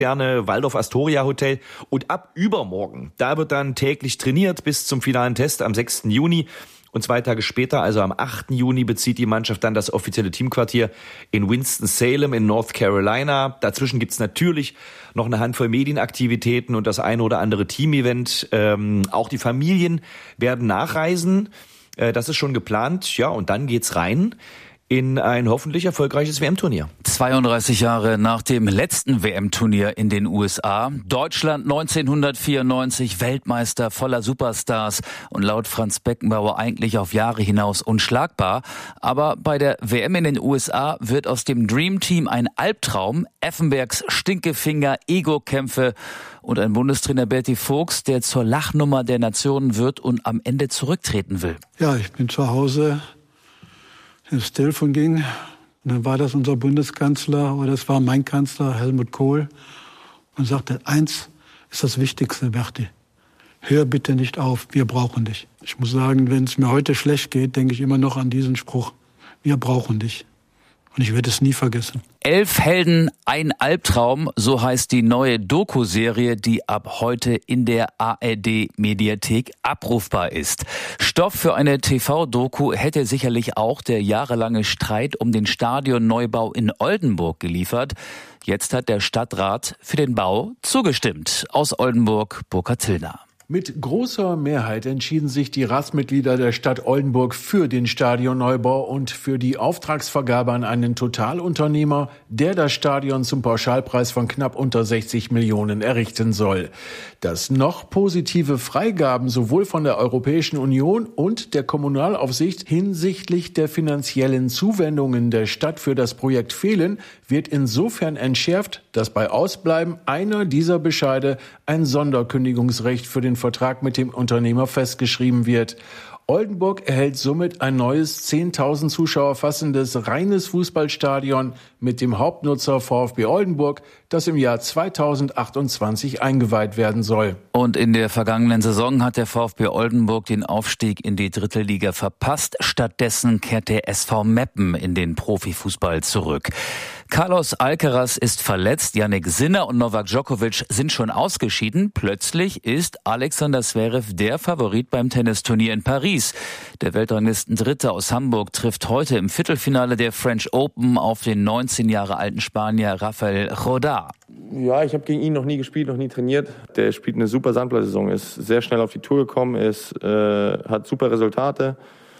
Sterne Waldorf Astoria Hotel. Und ab übermorgen, da wird dann täglich trainiert bis zum finalen Test am 6. Juni. Und 2 Tage später, also am 8. Juni, bezieht die Mannschaft dann das offizielle Teamquartier in Winston-Salem in North Carolina. Dazwischen gibt's natürlich noch eine Handvoll Medienaktivitäten und das eine oder andere Teamevent. Auch die Familien werden nachreisen. Das ist schon geplant. Ja, und dann geht's rein in ein hoffentlich erfolgreiches WM-Turnier. 32 Jahre nach dem letzten WM-Turnier in den USA. Deutschland 1994 Weltmeister voller Superstars und laut Franz Beckenbauer eigentlich auf Jahre hinaus unschlagbar. Aber bei der WM in den USA wird aus dem Dream Team ein Albtraum. Effenbergs Stinkefinger, Ego-Kämpfe und ein Bundestrainer Berti Vogts, der zur Lachnummer der Nationen wird und am Ende zurücktreten will. Ja, ich bin zu Hause. Das Telefon ging, und dann war das unser Bundeskanzler, oder es war mein Kanzler, Helmut Kohl, und sagte, eins ist das Wichtigste, Berti, hör bitte nicht auf, wir brauchen dich. Ich muss sagen, wenn es mir heute schlecht geht, denke ich immer noch an diesen Spruch, wir brauchen dich. Und ich werde es nie vergessen. 11 Helden, ein Albtraum, so heißt die neue Doku-Serie, die ab heute in der ARD-Mediathek abrufbar ist. Stoff für eine TV-Doku hätte sicherlich auch der jahrelange Streit um den Stadionneubau in Oldenburg geliefert. Jetzt hat der Stadtrat für den Bau zugestimmt. Aus Oldenburg, Burkhard Tillner. Mit großer Mehrheit entschieden sich die Ratsmitglieder der Stadt Oldenburg für den Stadionneubau und für die Auftragsvergabe an einen Totalunternehmer, der das Stadion zum Pauschalpreis von knapp unter 60 Millionen errichten soll. Dass noch positive Freigaben sowohl von der Europäischen Union und der Kommunalaufsicht hinsichtlich der finanziellen Zuwendungen der Stadt für das Projekt fehlen, wird insofern entschärft, dass bei Ausbleiben einer dieser Bescheide ein Sonderkündigungsrecht für den Vertrag mit dem Unternehmer festgeschrieben wird. Oldenburg erhält somit ein neues 10.000 Zuschauer fassendes reines Fußballstadion mit dem Hauptnutzer VfB Oldenburg, das im Jahr 2028 eingeweiht werden soll. Und in der vergangenen Saison hat der VfB Oldenburg den Aufstieg in die dritte Liga verpasst. Stattdessen kehrt der SV Meppen in den Profifußball zurück. Carlos Alcaraz ist verletzt, Jannik Sinner und Novak Djokovic sind schon ausgeschieden. Plötzlich ist Alexander Zverev der Favorit beim Tennisturnier in Paris. Der Weltranglisten-Dritte aus Hamburg trifft heute im Viertelfinale der French Open auf den 19 Jahre alten Spanier Rafael Rodar. Ja, ich habe gegen ihn noch nie gespielt, noch nie trainiert. Der spielt eine super Sandplatzsaison, ist sehr schnell auf die Tour gekommen, hat super Resultate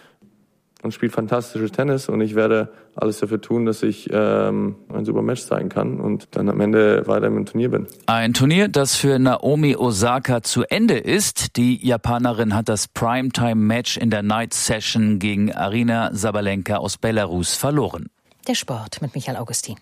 und spielt fantastisches Tennis, und ich werde alles dafür tun, dass ich ein super Match zeigen kann und dann am Ende weiter im Turnier bin. Ein Turnier, das für Naomi Osaka zu Ende ist. Die Japanerin hat das Primetime-Match in der Night Session gegen Aryna Sabalenka aus Belarus verloren. Der Sport mit Michael Augustin.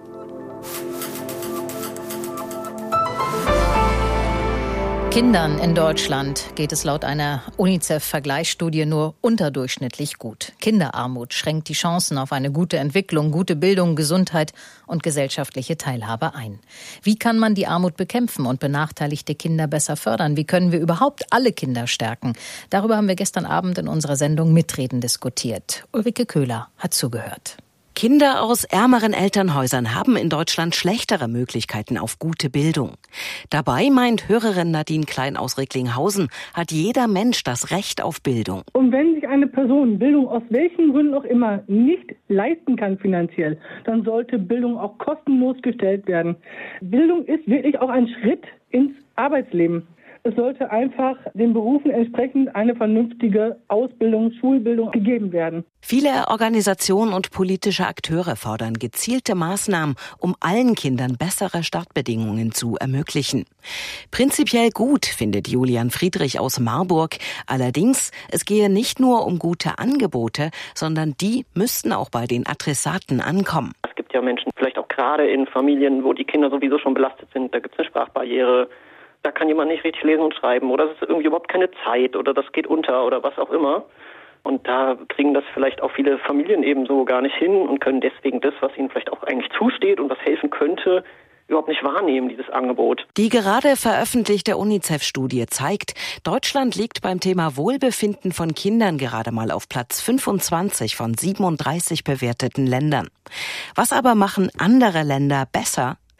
Kindern in Deutschland geht es laut einer UNICEF-Vergleichsstudie nur unterdurchschnittlich gut. Kinderarmut schränkt die Chancen auf eine gute Entwicklung, gute Bildung, Gesundheit und gesellschaftliche Teilhabe ein. Wie kann man die Armut bekämpfen und benachteiligte Kinder besser fördern? Wie können wir überhaupt alle Kinder stärken? Darüber haben wir gestern Abend in unserer Sendung Mitreden diskutiert. Ulrike Köhler hat zugehört. Kinder aus ärmeren Elternhäusern haben in Deutschland schlechtere Möglichkeiten auf gute Bildung. Dabei meint Hörerin Nadine Klein aus Recklinghausen, hat jeder Mensch das Recht auf Bildung. Und wenn sich eine Person Bildung aus welchen Gründen auch immer nicht leisten kann finanziell, dann sollte Bildung auch kostenlos gestellt werden. Bildung ist wirklich auch ein Schritt ins Arbeitsleben. Es sollte einfach den Berufen entsprechend eine vernünftige Ausbildung, Schulbildung gegeben werden. Viele Organisationen und politische Akteure fordern gezielte Maßnahmen, um allen Kindern bessere Startbedingungen zu ermöglichen. Prinzipiell gut, findet Julian Friedrich aus Marburg. Allerdings, es gehe nicht nur um gute Angebote, sondern die müssten auch bei den Adressaten ankommen. Es gibt ja Menschen, vielleicht auch gerade in Familien, wo die Kinder sowieso schon belastet sind, da gibt es eine Sprachbarriere. Da kann jemand nicht richtig lesen und schreiben oder es ist irgendwie überhaupt keine Zeit oder das geht unter oder was auch immer. Und da kriegen das vielleicht auch viele Familien eben so gar nicht hin und können deswegen das, was ihnen vielleicht auch eigentlich zusteht und was helfen könnte, überhaupt nicht wahrnehmen, dieses Angebot. Die gerade veröffentlichte UNICEF-Studie zeigt, Deutschland liegt beim Thema Wohlbefinden von Kindern gerade mal auf Platz 25 von 37 bewerteten Ländern. Was aber machen andere Länder besser?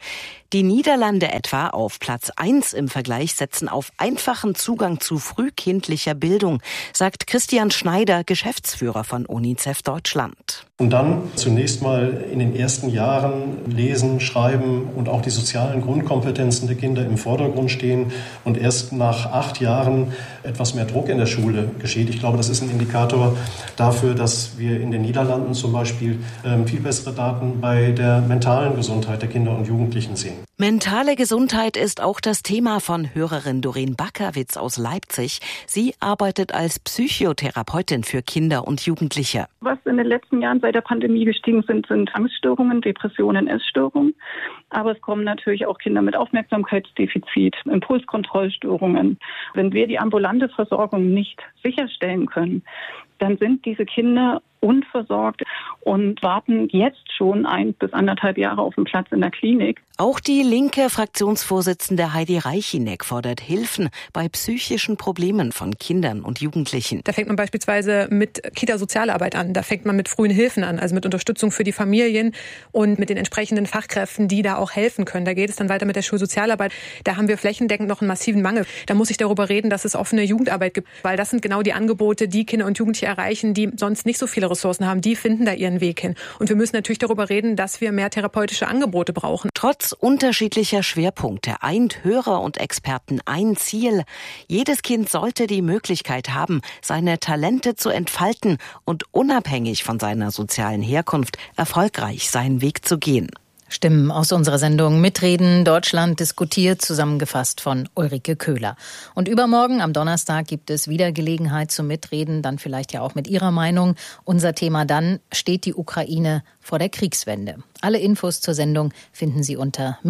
Die Niederlande etwa auf Platz 1 im Vergleich setzen auf einfachen Zugang zu frühkindlicher Bildung, sagt Christian Schneider, Geschäftsführer von UNICEF Deutschland. Und dann zunächst mal in den ersten Jahren Lesen, Schreiben und auch die sozialen Grundkompetenzen der Kinder im Vordergrund stehen und erst nach 8 Jahren etwas mehr Druck in der Schule geschieht. Ich glaube, das ist ein Indikator dafür, dass wir in den Niederlanden zum Beispiel viel bessere Daten bei der mentalen Gesundheit der Kinder und Jugendlichen sehen. Mentale Gesundheit ist auch das Thema von Hörerin Doreen Backerwitz aus Leipzig. Sie arbeitet als Psychotherapeutin für Kinder und Jugendliche. Was in den letzten Jahren seit der Pandemie gestiegen sind Angststörungen, Depressionen, Essstörungen. Aber es kommen natürlich auch Kinder mit Aufmerksamkeitsdefizit, Impulskontrollstörungen. Wenn wir die ambulante Versorgung nicht sicherstellen können, dann sind diese Kinder unversorgt und warten jetzt schon 1 bis 1,5 Jahre auf einen Platz in der Klinik. Auch die linke Fraktionsvorsitzende Heidi Reichineck fordert Hilfen bei psychischen Problemen von Kindern und Jugendlichen. Da fängt man beispielsweise mit Kita-Sozialarbeit an, da fängt man mit frühen Hilfen an, also mit Unterstützung für die Familien und mit den entsprechenden Fachkräften, die da auch helfen können. Da geht es dann weiter mit der Schulsozialarbeit. Da haben wir flächendeckend noch einen massiven Mangel. Da muss ich darüber reden, dass es offene Jugendarbeit gibt, weil das sind genau die Angebote, die Kinder und Jugendliche erreichen, die sonst nicht so viele Ressourcen haben. Die finden da ihren Weg hin. Und wir müssen natürlich darüber reden, dass wir mehr therapeutische Angebote brauchen. Trotz unterschiedlicher Schwerpunkte eint Hörer und Experten ein Ziel. Jedes Kind sollte die Möglichkeit haben, seine Talente zu entfalten und unabhängig von seiner sozialen Herkunft erfolgreich seinen Weg zu gehen. Stimmen aus unserer Sendung Mitreden Deutschland diskutiert, zusammengefasst von Ulrike Köhler. Und übermorgen am Donnerstag gibt es wieder Gelegenheit zum Mitreden, dann vielleicht ja auch mit Ihrer Meinung. Unser Thema dann: Steht die Ukraine vor der Kriegswende? Alle Infos zur Sendung finden Sie unter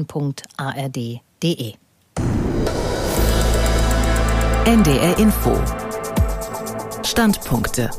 mitreden.ard.de. NDR Info. Standpunkte.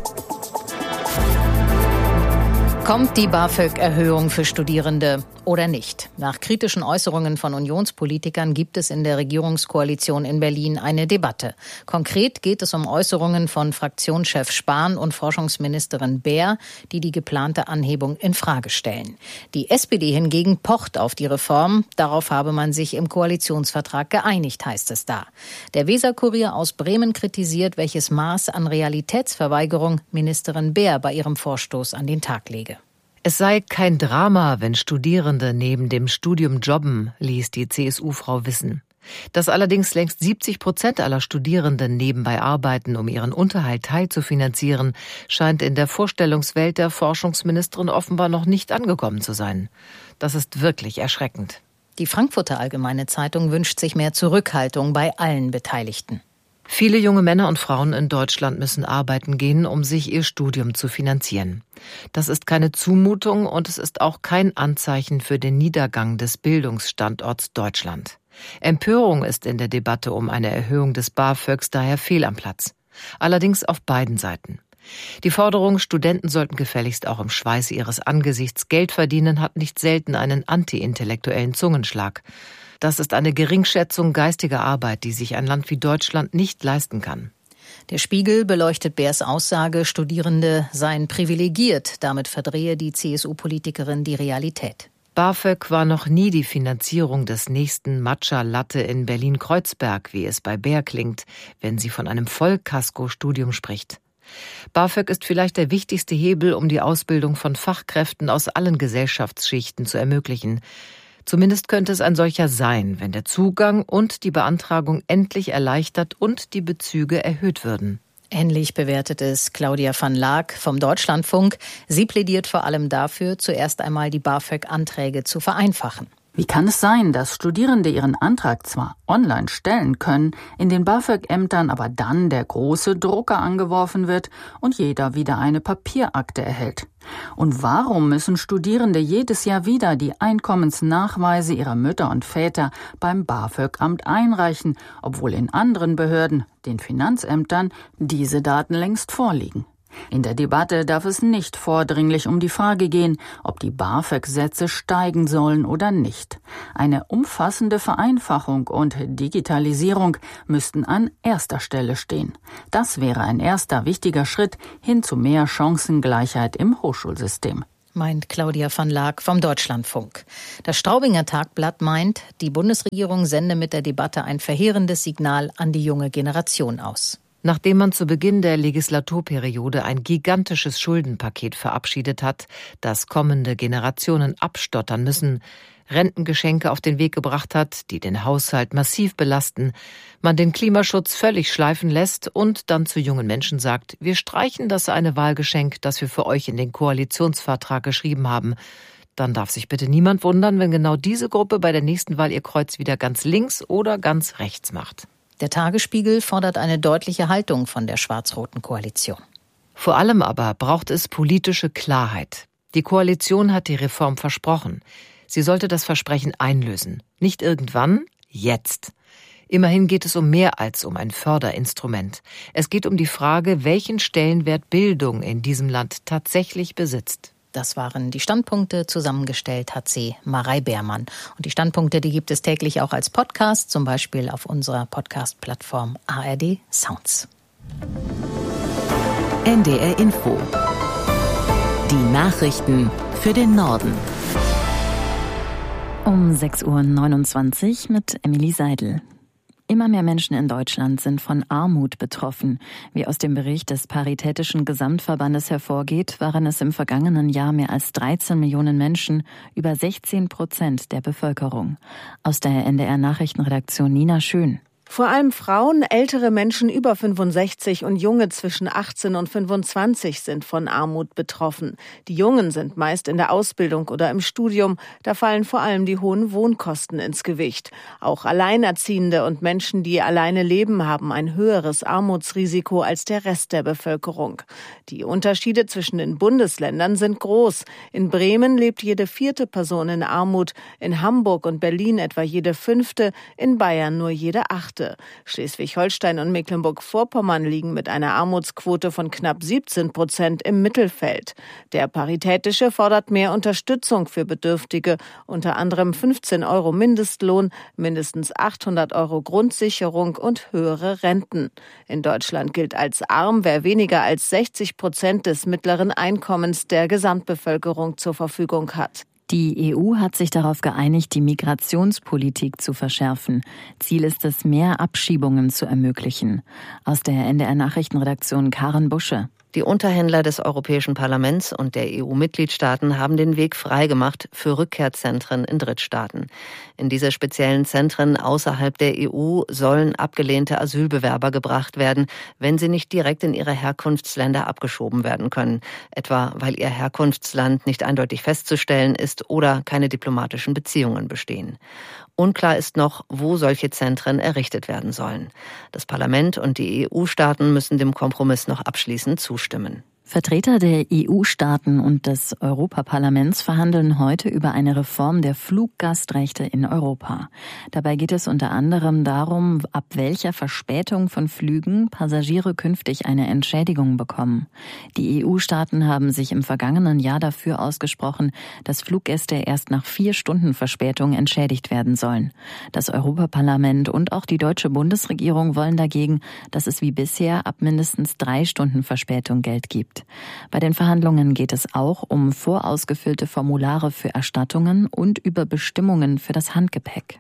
Kommt die BAföG-Erhöhung für Studierende oder nicht? Nach kritischen Äußerungen von Unionspolitikern gibt es in der Regierungskoalition in Berlin eine Debatte. Konkret geht es um Äußerungen von Fraktionschef Spahn und Forschungsministerin Baer, die die geplante Anhebung in Frage stellen. Die SPD hingegen pocht auf die Reform. Darauf habe man sich im Koalitionsvertrag geeinigt, heißt es da. Der Weser-Kurier aus Bremen kritisiert, welches Maß an Realitätsverweigerung Ministerin Baer bei ihrem Vorstoß an den Tag lege. Es sei kein Drama, wenn Studierende neben dem Studium jobben, ließ die CSU-Frau wissen. Dass allerdings längst 70% aller Studierenden nebenbei arbeiten, um ihren Unterhalt teilzufinanzieren, scheint in der Vorstellungswelt der Forschungsministerin offenbar noch nicht angekommen zu sein. Das ist wirklich erschreckend. Die Frankfurter Allgemeine Zeitung wünscht sich mehr Zurückhaltung bei allen Beteiligten. Viele junge Männer und Frauen in Deutschland müssen arbeiten gehen, um sich ihr Studium zu finanzieren. Das ist keine Zumutung und es ist auch kein Anzeichen für den Niedergang des Bildungsstandorts Deutschland. Empörung ist in der Debatte um eine Erhöhung des BAföGs daher fehl am Platz. Allerdings auf beiden Seiten. Die Forderung, Studenten sollten gefälligst auch im Schweiße ihres Angesichts Geld verdienen, hat nicht selten einen anti-intellektuellen Zungenschlag. Das ist eine Geringschätzung geistiger Arbeit, die sich ein Land wie Deutschland nicht leisten kann. Der Spiegel beleuchtet Baers Aussage, Studierende seien privilegiert. Damit verdrehe die CSU-Politikerin die Realität. BAföG war noch nie die Finanzierung des nächsten Matcha-Latte in Berlin-Kreuzberg, wie es bei Baer klingt, wenn sie von einem Vollkasko-Studium spricht. BAföG ist vielleicht der wichtigste Hebel, um die Ausbildung von Fachkräften aus allen Gesellschaftsschichten zu ermöglichen. Zumindest könnte es ein solcher sein, wenn der Zugang und die Beantragung endlich erleichtert und die Bezüge erhöht würden. Ähnlich bewertet es Claudia van Laak vom Deutschlandfunk. Sie plädiert vor allem dafür, zuerst einmal die BAföG-Anträge zu vereinfachen. Wie kann es sein, dass Studierende ihren Antrag zwar online stellen können, in den BAföG-Ämtern aber dann der große Drucker angeworfen wird und jeder wieder eine Papierakte erhält? Und warum müssen Studierende jedes Jahr wieder die Einkommensnachweise ihrer Mütter und Väter beim BAföG-Amt einreichen, obwohl in anderen Behörden, den Finanzämtern, diese Daten längst vorliegen? In der Debatte darf es nicht vordringlich um die Frage gehen, ob die BAföG-Sätze steigen sollen oder nicht. Eine umfassende Vereinfachung und Digitalisierung müssten an erster Stelle stehen. Das wäre ein erster wichtiger Schritt hin zu mehr Chancengleichheit im Hochschulsystem. Meint Claudia van Laak vom Deutschlandfunk. Das Straubinger Tagblatt meint, die Bundesregierung sende mit der Debatte ein verheerendes Signal an die junge Generation aus. Nachdem man zu Beginn der Legislaturperiode ein gigantisches Schuldenpaket verabschiedet hat, das kommende Generationen abstottern müssen, Rentengeschenke auf den Weg gebracht hat, die den Haushalt massiv belasten, man den Klimaschutz völlig schleifen lässt und dann zu jungen Menschen sagt, wir streichen das eine Wahlgeschenk, das wir für euch in den Koalitionsvertrag geschrieben haben, dann darf sich bitte niemand wundern, wenn genau diese Gruppe bei der nächsten Wahl ihr Kreuz wieder ganz links oder ganz rechts macht. Der Tagesspiegel fordert eine deutliche Haltung von der schwarz-roten Koalition. Vor allem aber braucht es politische Klarheit. Die Koalition hat die Reform versprochen. Sie sollte das Versprechen einlösen. Nicht irgendwann, jetzt. Immerhin geht es um mehr als um ein Förderinstrument. Es geht um die Frage, welchen Stellenwert Bildung in diesem Land tatsächlich besitzt. Das waren die Standpunkte, zusammengestellt hat sie Marei Beermann. Und die Standpunkte, die gibt es täglich auch als Podcast, zum Beispiel auf unserer Podcast-Plattform ARD Sounds. NDR Info. Die Nachrichten für den Norden. Um 6.29 Uhr mit Emily Seidel. Immer mehr Menschen in Deutschland sind von Armut betroffen. Wie aus dem Bericht des Paritätischen Gesamtverbandes hervorgeht, waren es im vergangenen Jahr mehr als 13 Millionen Menschen, über 16% der Bevölkerung. Aus der NDR-Nachrichtenredaktion Nina Schön. Vor allem Frauen, ältere Menschen über 65 und Junge zwischen 18 und 25 sind von Armut betroffen. Die Jungen sind meist in der Ausbildung oder im Studium. Da fallen vor allem die hohen Wohnkosten ins Gewicht. Auch Alleinerziehende und Menschen, die alleine leben, haben ein höheres Armutsrisiko als der Rest der Bevölkerung. Die Unterschiede zwischen den Bundesländern sind groß. In Bremen lebt jede 4. Person in Armut, in Hamburg und Berlin etwa jede 5., in Bayern nur jede 8. Schleswig-Holstein und Mecklenburg-Vorpommern liegen mit einer Armutsquote von knapp 17% im Mittelfeld. Der Paritätische fordert mehr Unterstützung für Bedürftige, unter anderem 15 € Mindestlohn, mindestens 800 € Grundsicherung und höhere Renten. In Deutschland gilt als arm, wer weniger als 60% des mittleren Einkommens der Gesamtbevölkerung zur Verfügung hat. Die EU hat sich darauf geeinigt, die Migrationspolitik zu verschärfen. Ziel ist es, mehr Abschiebungen zu ermöglichen. Aus der NDR-Nachrichtenredaktion Karen Busche. Die Unterhändler des Europäischen Parlaments und der EU-Mitgliedstaaten haben den Weg freigemacht für Rückkehrzentren in Drittstaaten. In diese speziellen Zentren außerhalb der EU sollen abgelehnte Asylbewerber gebracht werden, wenn sie nicht direkt in ihre Herkunftsländer abgeschoben werden können, etwa weil ihr Herkunftsland nicht eindeutig festzustellen ist oder keine diplomatischen Beziehungen bestehen. Unklar ist noch, wo solche Zentren errichtet werden sollen. Das Parlament und die EU-Staaten müssen dem Kompromiss noch abschließend zustimmen. Vertreter der EU-Staaten und des Europaparlaments verhandeln heute über eine Reform der Fluggastrechte in Europa. Dabei geht es unter anderem darum, ab welcher Verspätung von Flügen Passagiere künftig eine Entschädigung bekommen. Die EU-Staaten haben sich im vergangenen Jahr dafür ausgesprochen, dass Fluggäste erst nach 4 Stunden Verspätung entschädigt werden sollen. Das Europaparlament und auch die deutsche Bundesregierung wollen dagegen, dass es wie bisher ab mindestens 3 Stunden Verspätung Geld gibt. Bei den Verhandlungen geht es auch um vorausgefüllte Formulare für Erstattungen und über Bestimmungen für das Handgepäck.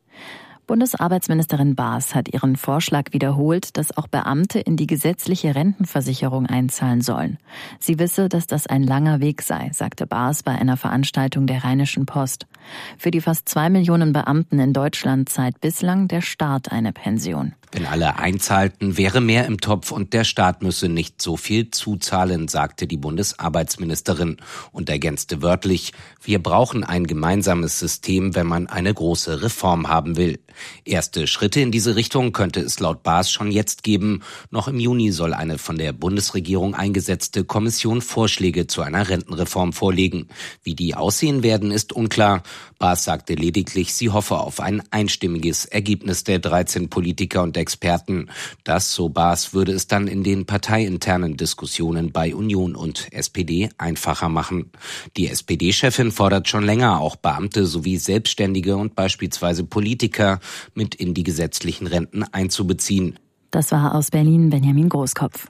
Bundesarbeitsministerin Baas hat ihren Vorschlag wiederholt, dass auch Beamte in die gesetzliche Rentenversicherung einzahlen sollen. Sie wisse, dass das ein langer Weg sei, sagte Baas bei einer Veranstaltung der Rheinischen Post. Für die fast 2 Millionen Beamten in Deutschland zahlt bislang der Staat eine Pension. Wenn alle einzahlten, wäre mehr im Topf und der Staat müsse nicht so viel zuzahlen, sagte die Bundesarbeitsministerin und ergänzte wörtlich: Wir brauchen ein gemeinsames System, wenn man eine große Reform haben will. Erste Schritte in diese Richtung könnte es laut Baas schon jetzt geben. Noch im Juni soll eine von der Bundesregierung eingesetzte Kommission Vorschläge zu einer Rentenreform vorlegen. Wie die aussehen werden, ist unklar. Baas sagte lediglich, sie hoffe auf ein einstimmiges Ergebnis der 13 Politiker und Experten. Das, so Baas, würde es dann in den parteiinternen Diskussionen bei Union und SPD einfacher machen. Die SPD-Chefin fordert schon länger, auch Beamte sowie Selbstständige und beispielsweise Politiker mit in die gesetzlichen Renten einzubeziehen. Das war aus Berlin Benjamin Großkopf.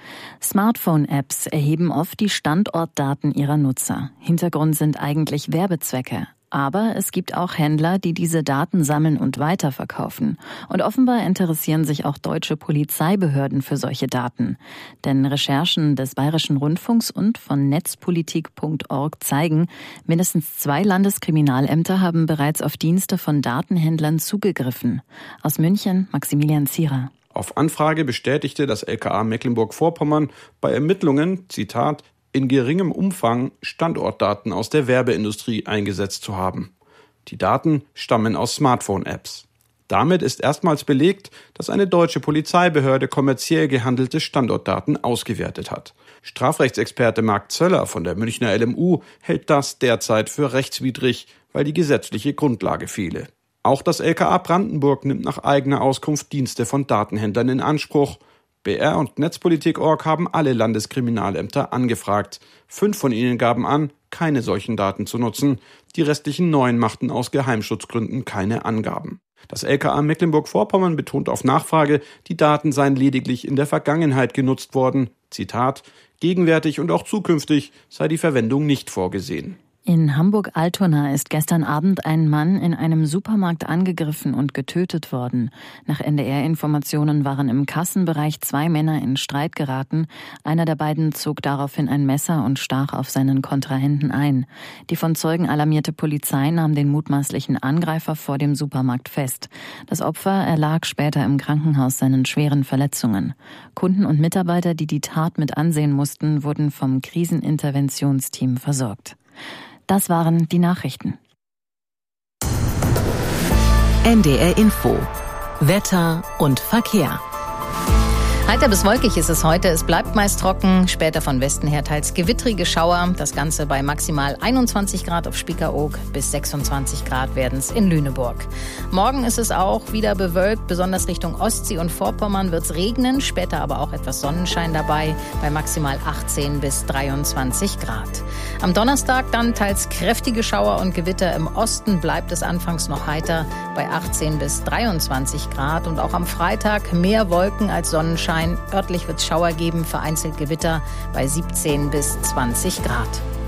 Smartphone-Apps erheben oft die Standortdaten ihrer Nutzer. Hintergrund sind eigentlich Werbezwecke. Aber es gibt auch Händler, die diese Daten sammeln und weiterverkaufen. Und offenbar interessieren sich auch deutsche Polizeibehörden für solche Daten. Denn Recherchen des Bayerischen Rundfunks und von netzpolitik.org zeigen, mindestens 2 Landeskriminalämter haben bereits auf Dienste von Datenhändlern zugegriffen. Aus München, Maximilian Zierer. Auf Anfrage bestätigte das LKA Mecklenburg-Vorpommern bei Ermittlungen, Zitat, in geringem Umfang Standortdaten aus der Werbeindustrie eingesetzt zu haben. Die Daten stammen aus Smartphone-Apps. Damit ist erstmals belegt, dass eine deutsche Polizeibehörde kommerziell gehandelte Standortdaten ausgewertet hat. Strafrechtsexperte Marc Zöller von der Münchner LMU hält das derzeit für rechtswidrig, weil die gesetzliche Grundlage fehle. Auch das LKA Brandenburg nimmt nach eigener Auskunft Dienste von Datenhändlern in Anspruch. BR und Netzpolitik.org haben alle Landeskriminalämter angefragt. 5 von ihnen gaben an, keine solchen Daten zu nutzen. Die restlichen 9 machten aus Geheimschutzgründen keine Angaben. Das LKA Mecklenburg-Vorpommern betont auf Nachfrage, die Daten seien lediglich in der Vergangenheit genutzt worden. Zitat, gegenwärtig und auch zukünftig sei die Verwendung nicht vorgesehen. In Hamburg-Altona ist gestern Abend ein Mann in einem Supermarkt angegriffen und getötet worden. Nach NDR-Informationen waren im Kassenbereich 2 Männer in Streit geraten. Einer der beiden zog daraufhin ein Messer und stach auf seinen Kontrahenten ein. Die von Zeugen alarmierte Polizei nahm den mutmaßlichen Angreifer vor dem Supermarkt fest. Das Opfer erlag später im Krankenhaus seinen schweren Verletzungen. Kunden und Mitarbeiter, die die Tat mit ansehen mussten, wurden vom Kriseninterventionsteam versorgt. Das waren die Nachrichten. NDR Info. Wetter und Verkehr. Heiter bis wolkig ist es heute. Es bleibt meist trocken, später von Westen her teils gewittrige Schauer. Das Ganze bei maximal 21 Grad auf Spiekeroog, bis 26 Grad werden es in Lüneburg. Morgen ist es auch wieder bewölkt, besonders Richtung Ostsee und Vorpommern wird es regnen, später aber auch etwas Sonnenschein dabei, bei maximal 18 bis 23 Grad. Am Donnerstag dann teils kräftige Schauer und Gewitter. Im Osten bleibt es anfangs noch heiter, bei 18 bis 23 Grad. Und auch am Freitag mehr Wolken als Sonnenschein. Örtlich wird es Schauer geben, vereinzelt Gewitter bei 17 bis 20 Grad.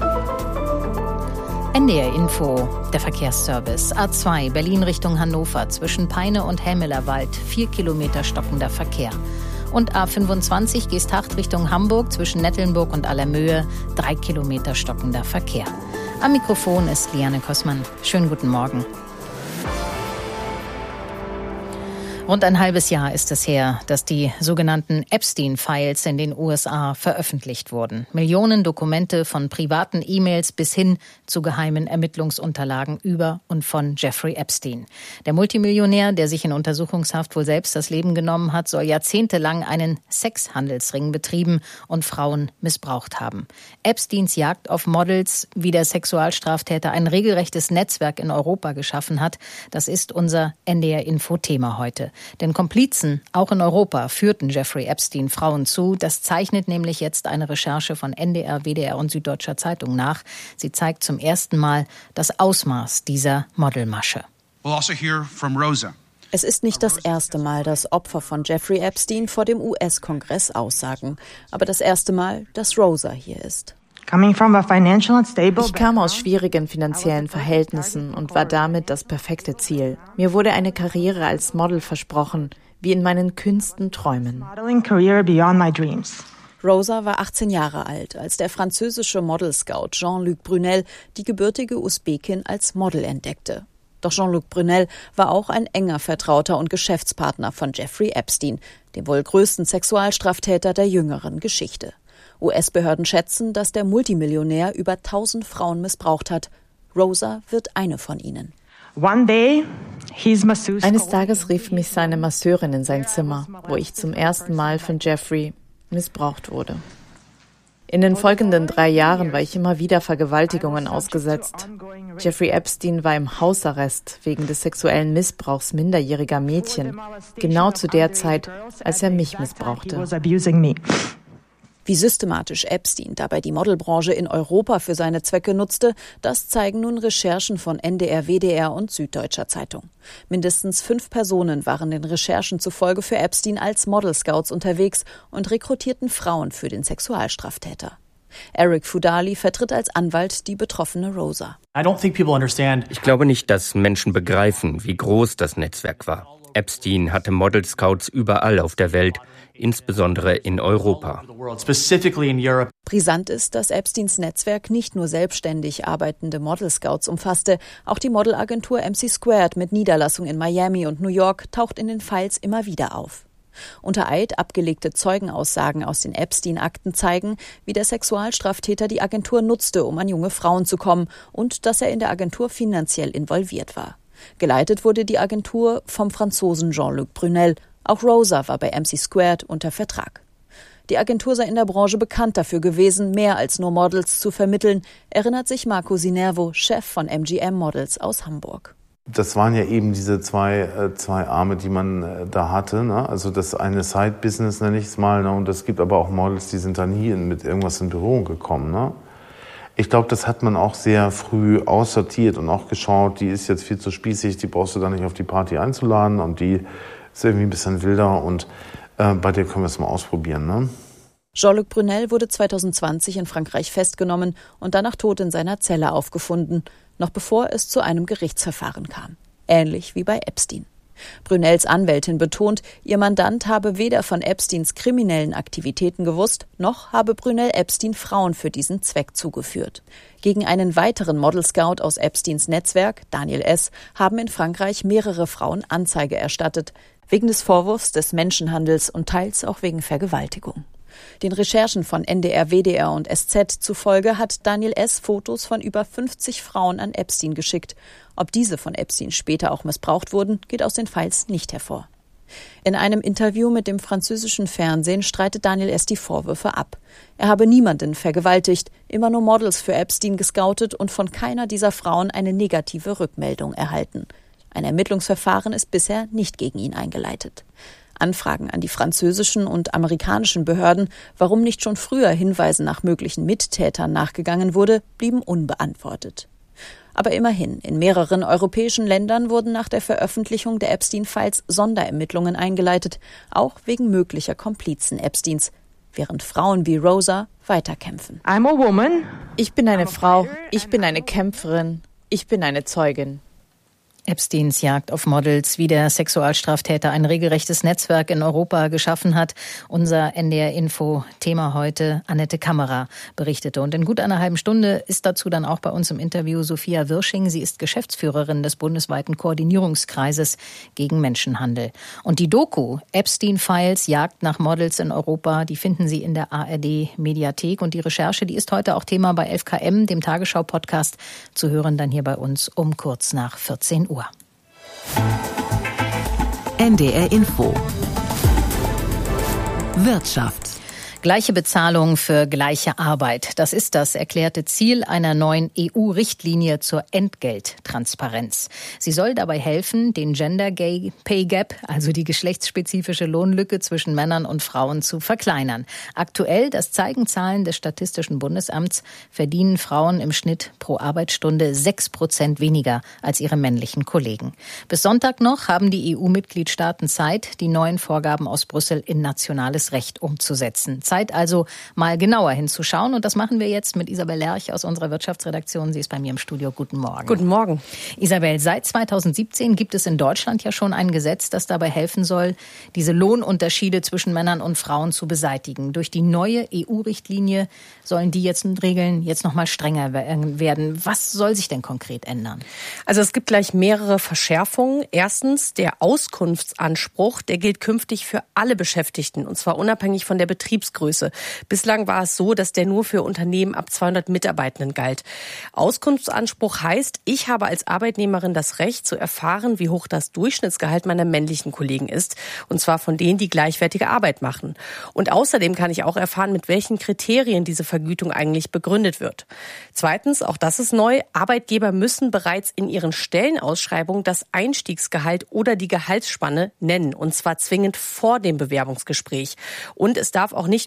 NDR Info, der Verkehrsservice. A2 Berlin Richtung Hannover zwischen Peine und Hämelerwald, 4 Kilometer stockender Verkehr. Und A25 Geesthacht Richtung Hamburg zwischen Nettelnburg und Allermöhe, 3 Kilometer stockender Verkehr. Am Mikrofon ist Liane Kossmann. Schönen guten Morgen. Rund ein halbes Jahr ist es her, dass die sogenannten Epstein-Files in den USA veröffentlicht wurden. Millionen Dokumente von privaten E-Mails bis hin zu geheimen Ermittlungsunterlagen über und von Jeffrey Epstein. Der Multimillionär, der sich in Untersuchungshaft wohl selbst das Leben genommen hat, soll jahrzehntelang einen Sexhandelsring betrieben und Frauen missbraucht haben. Epsteins Jagd auf Models, wie der Sexualstraftäter ein regelrechtes Netzwerk in Europa geschaffen hat, das ist unser NDR-Info-Thema heute. Denn Komplizen, auch in Europa, führten Jeffrey Epstein Frauen zu. Das zeichnet nämlich jetzt eine Recherche von NDR, WDR und Süddeutscher Zeitung nach. Sie zeigt zum ersten Mal das Ausmaß dieser Modelmasche. We'll also hear from Rosa. Es ist nicht das erste Mal, dass Opfer von Jeffrey Epstein vor dem US-Kongress aussagen. Aber das erste Mal, dass Rosa hier ist. Ich kam aus schwierigen finanziellen Verhältnissen und war damit das perfekte Ziel. Mir wurde eine Karriere als Model versprochen, wie in meinen kühnsten Träumen. Rosa war 18 Jahre alt, als der französische Model-Scout Jean-Luc Brunel die gebürtige Usbekin als Model entdeckte. Doch Jean-Luc Brunel war auch ein enger Vertrauter und Geschäftspartner von Jeffrey Epstein, dem wohl größten Sexualstraftäter der jüngeren Geschichte. US-Behörden schätzen, dass der Multimillionär über 1000 Frauen missbraucht hat. Rosa wird eine von ihnen. Eines Tages rief mich seine Masseurin in sein Zimmer, wo ich zum ersten Mal von Jeffrey missbraucht wurde. In den folgenden 3 Jahren war ich immer wieder Vergewaltigungen ausgesetzt. Jeffrey Epstein war im Hausarrest wegen des sexuellen Missbrauchs minderjähriger Mädchen, genau zu der Zeit, als er mich missbrauchte. Wie systematisch Epstein dabei die Modelbranche in Europa für seine Zwecke nutzte, das zeigen nun Recherchen von NDR, WDR und Süddeutscher Zeitung. Mindestens 5 Personen waren den Recherchen zufolge für Epstein als Model-Scouts unterwegs und rekrutierten Frauen für den Sexualstraftäter. Eric Fudali vertritt als Anwalt die betroffene Rosa. Ich glaube nicht, dass Menschen begreifen, wie groß das Netzwerk war. Epstein hatte Model-Scouts überall auf der Welt, insbesondere in Europa. Brisant ist, dass Epsteins Netzwerk nicht nur selbstständig arbeitende Model-Scouts umfasste. Auch die Modelagentur MC² mit Niederlassung in Miami und New York taucht in den Files immer wieder auf. Unter Eid abgelegte Zeugenaussagen aus den Epstein-Akten zeigen, wie der Sexualstraftäter die Agentur nutzte, um an junge Frauen zu kommen, und dass er in der Agentur finanziell involviert war. Geleitet wurde die Agentur vom Franzosen Jean-Luc Brunel. Auch Rosa war bei MC² unter Vertrag. Die Agentur sei in der Branche bekannt dafür gewesen, mehr als nur Models zu vermitteln, erinnert sich Marco Sinervo, Chef von MGM Models aus Hamburg. Das waren ja eben diese zwei Arme, die man da hatte, ne? Also das eine Side-Business nenne ich es mal, ne? Und es gibt aber auch Models, die sind da nie mit irgendwas in Berührung gekommen, ne? Ich glaube, das hat man auch sehr früh aussortiert und auch geschaut, die ist jetzt viel zu spießig, die brauchst du da nicht auf die Party einzuladen und die ist irgendwie ein bisschen wilder und bei der können wir es mal ausprobieren, ne? Jean-Luc Brunel wurde 2020 in Frankreich festgenommen und danach tot in seiner Zelle aufgefunden, noch bevor es zu einem Gerichtsverfahren kam. Ähnlich wie bei Epstein. Brunels Anwältin betont, ihr Mandant habe weder von Epsteins kriminellen Aktivitäten gewusst, noch habe Brunel Epstein Frauen für diesen Zweck zugeführt. Gegen einen weiteren Model-Scout aus Epsteins Netzwerk, Daniel S., haben in Frankreich mehrere Frauen Anzeige erstattet, wegen des Vorwurfs des Menschenhandels und teils auch wegen Vergewaltigung. Den Recherchen von NDR, WDR und SZ zufolge hat Daniel S. Fotos von über 50 Frauen an Epstein geschickt. Ob diese von Epstein später auch missbraucht wurden, geht aus den Files nicht hervor. In einem Interview mit dem französischen Fernsehen streitet Daniel S. die Vorwürfe ab. Er habe niemanden vergewaltigt, immer nur Models für Epstein gescoutet und von keiner dieser Frauen eine negative Rückmeldung erhalten. Ein Ermittlungsverfahren ist bisher nicht gegen ihn eingeleitet. Anfragen an die französischen und amerikanischen Behörden, warum nicht schon früher Hinweisen nach möglichen Mittätern nachgegangen wurde, blieben unbeantwortet. Aber immerhin, in mehreren europäischen Ländern wurden nach der Veröffentlichung der Epstein-Files Sonderermittlungen eingeleitet, auch wegen möglicher Komplizen Epsteins, während Frauen wie Rosa weiterkämpfen. I'm a woman. Ich bin eine Frau, ich bin eine Kämpferin, ich bin eine Zeugin. Epsteins Jagd auf Models, wie der Sexualstraftäter ein regelrechtes Netzwerk in Europa geschaffen hat. Unser NDR-Info-Thema heute, Annette Kammerer berichtete. Und in gut einer halben Stunde ist dazu dann auch bei uns im Interview Sophia Wirsching. Sie ist Geschäftsführerin des bundesweiten Koordinierungskreises gegen Menschenhandel. Und die Doku Epstein-Files, Jagd nach Models in Europa, die finden Sie in der ARD-Mediathek. Und die Recherche, die ist heute auch Thema bei 11KM, dem Tagesschau-Podcast, zu hören dann hier bei uns um kurz nach 14 Uhr. NDR Info. Wirtschaft. Gleiche Bezahlung für gleiche Arbeit. Das ist das erklärte Ziel einer neuen EU-Richtlinie zur Entgelttransparenz. Sie soll dabei helfen, den Gender Pay Gap, also die geschlechtsspezifische Lohnlücke zwischen Männern und Frauen, zu verkleinern. Aktuell, das zeigen Zahlen des Statistischen Bundesamts, verdienen Frauen im Schnitt pro Arbeitsstunde 6% weniger als ihre männlichen Kollegen. Bis Sonntag noch haben die EU-Mitgliedstaaten Zeit, die neuen Vorgaben aus Brüssel in nationales Recht umzusetzen. Zeit also, mal genauer hinzuschauen. Und das machen wir jetzt mit Isabel Lerch aus unserer Wirtschaftsredaktion. Sie ist bei mir im Studio. Guten Morgen. Guten Morgen. Isabel, seit 2017 gibt es in Deutschland ja schon ein Gesetz, das dabei helfen soll, diese Lohnunterschiede zwischen Männern und Frauen zu beseitigen. Durch die neue EU-Richtlinie sollen die Regeln jetzt noch mal strenger werden. Was soll sich denn konkret ändern? Also es gibt gleich mehrere Verschärfungen. Erstens, der Auskunftsanspruch, der gilt künftig für alle Beschäftigten, und zwar unabhängig von der Betriebsgröße. Bislang war es so, dass der nur für Unternehmen ab 200 Mitarbeitenden galt. Auskunftsanspruch heißt, ich habe als Arbeitnehmerin das Recht zu erfahren, wie hoch das Durchschnittsgehalt meiner männlichen Kollegen ist. Und zwar von denen, die gleichwertige Arbeit machen. Und außerdem kann ich auch erfahren, mit welchen Kriterien diese Vergütung eigentlich begründet wird. Zweitens, auch das ist neu, Arbeitgeber müssen bereits in ihren Stellenausschreibungen das Einstiegsgehalt oder die Gehaltsspanne nennen. Und zwar zwingend vor dem Bewerbungsgespräch. Und es darf auch nicht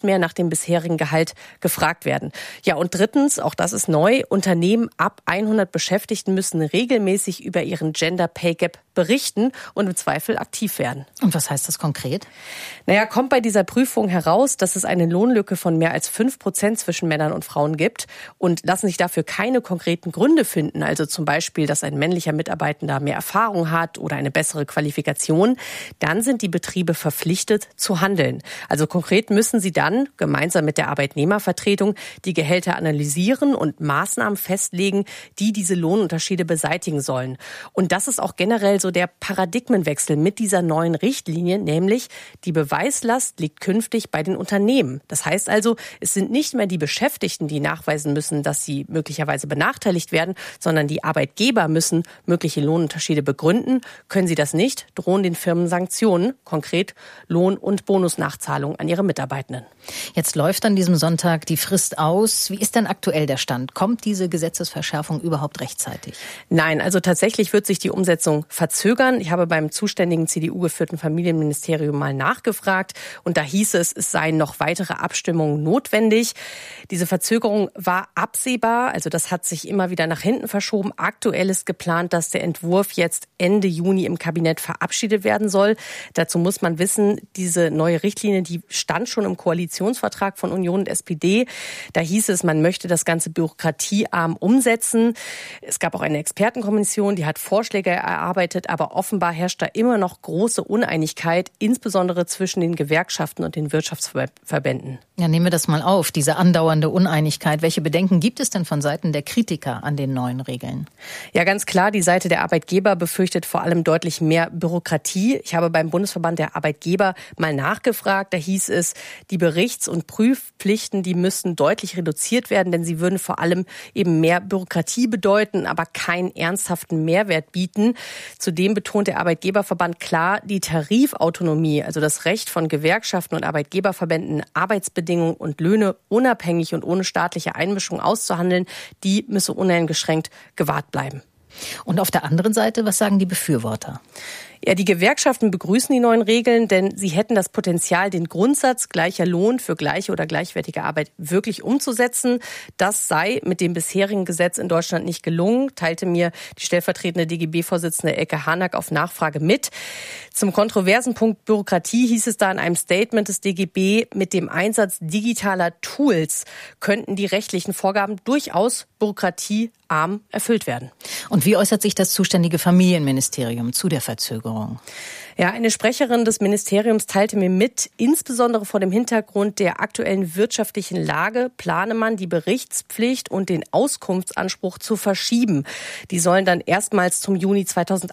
mehr nach dem bisherigen Gehalt gefragt werden. Ja, und drittens, auch das ist neu, Unternehmen ab 100 Beschäftigten müssen regelmäßig über ihren Gender Pay Gap berichten und im Zweifel aktiv werden. Und was heißt das konkret? Naja, kommt bei dieser Prüfung heraus, dass es eine Lohnlücke von mehr als 5% zwischen Männern und Frauen gibt und lassen sich dafür keine konkreten Gründe finden, also zum Beispiel, dass ein männlicher Mitarbeitender mehr Erfahrung hat oder eine bessere Qualifikation, dann sind die Betriebe verpflichtet zu handeln. Also konkret müssen sie dann gemeinsam mit der Arbeitnehmervertretung die Gehälter analysieren und Maßnahmen festlegen, die diese Lohnunterschiede beseitigen sollen. Und das ist auch generell so der Paradigmenwechsel mit dieser neuen Richtlinie, nämlich die Beweislast liegt künftig bei den Unternehmen. Das heißt also, es sind nicht mehr die Beschäftigten, die nachweisen müssen, dass sie möglicherweise benachteiligt werden, sondern die Arbeitgeber müssen mögliche Lohnunterschiede begründen. Können sie das nicht, drohen den Firmen Sanktionen, konkret Lohn- und Bonusnachzahlungen an ihre Mitarbeitenden. Jetzt läuft an diesem Sonntag die Frist aus. Wie ist denn aktuell der Stand? Kommt diese Gesetzesverschärfung überhaupt rechtzeitig? Nein, also tatsächlich wird sich die Umsetzung verzögern. Ich habe beim zuständigen CDU-geführten Familienministerium mal nachgefragt und da hieß es, es seien noch weitere Abstimmungen notwendig. Diese Verzögerung war absehbar, also das hat sich immer wieder nach hinten verschoben. Aktuell ist geplant, dass der Entwurf jetzt Ende Juni im Kabinett verabschiedet werden soll. Dazu muss man wissen, diese neue Richtlinie, die stand schon im Koalitionsvertrag von Union und SPD. Da hieß es, man möchte das Ganze bürokratiearm umsetzen. Es gab auch eine Expertenkommission, die hat Vorschläge erarbeitet, aber offenbar herrscht da immer noch große Uneinigkeit, insbesondere zwischen den Gewerkschaften und den Wirtschaftsverbänden. Ja, nehmen wir das mal auf, diese andauernde Uneinigkeit. Welche Bedenken gibt es denn von Seiten der Kritiker an den neuen Regeln? Ja, ganz klar, die Seite der Arbeitgeber befürchtet vor allem deutlich mehr Bürokratie. Ich habe beim Bundesverband der Arbeitgeber mal nachgefragt. Da hieß es, die Berichts- und Prüfpflichten, die müssten deutlich reduziert werden, denn sie würden vor allem eben mehr Bürokratie bedeuten, aber keinen ernsthaften Mehrwert bieten. Zudem betont der Arbeitgeberverband klar, die Tarifautonomie, also das Recht von Gewerkschaften und Arbeitgeberverbänden, Arbeitsbedingungen und Löhne unabhängig und ohne staatliche Einmischung auszuhandeln, die müsse uneingeschränkt gewahrt bleiben. Und auf der anderen Seite, was sagen die Befürworter? Ja, die Gewerkschaften begrüßen die neuen Regeln, denn sie hätten das Potenzial, den Grundsatz gleicher Lohn für gleiche oder gleichwertige Arbeit wirklich umzusetzen. Das sei mit dem bisherigen Gesetz in Deutschland nicht gelungen, teilte mir die stellvertretende DGB-Vorsitzende Elke Hanack auf Nachfrage mit. Zum kontroversen Punkt Bürokratie hieß es da in einem Statement des DGB, mit dem Einsatz digitaler Tools könnten die rechtlichen Vorgaben durchaus bürokratiearm erfüllt werden. Und wie äußert sich das zuständige Familienministerium zu der Verzögerung? Ja, eine Sprecherin des Ministeriums teilte mir mit, insbesondere vor dem Hintergrund der aktuellen wirtschaftlichen Lage plane man, die Berichtspflicht und den Auskunftsanspruch zu verschieben. Die sollen dann erstmals zum Juni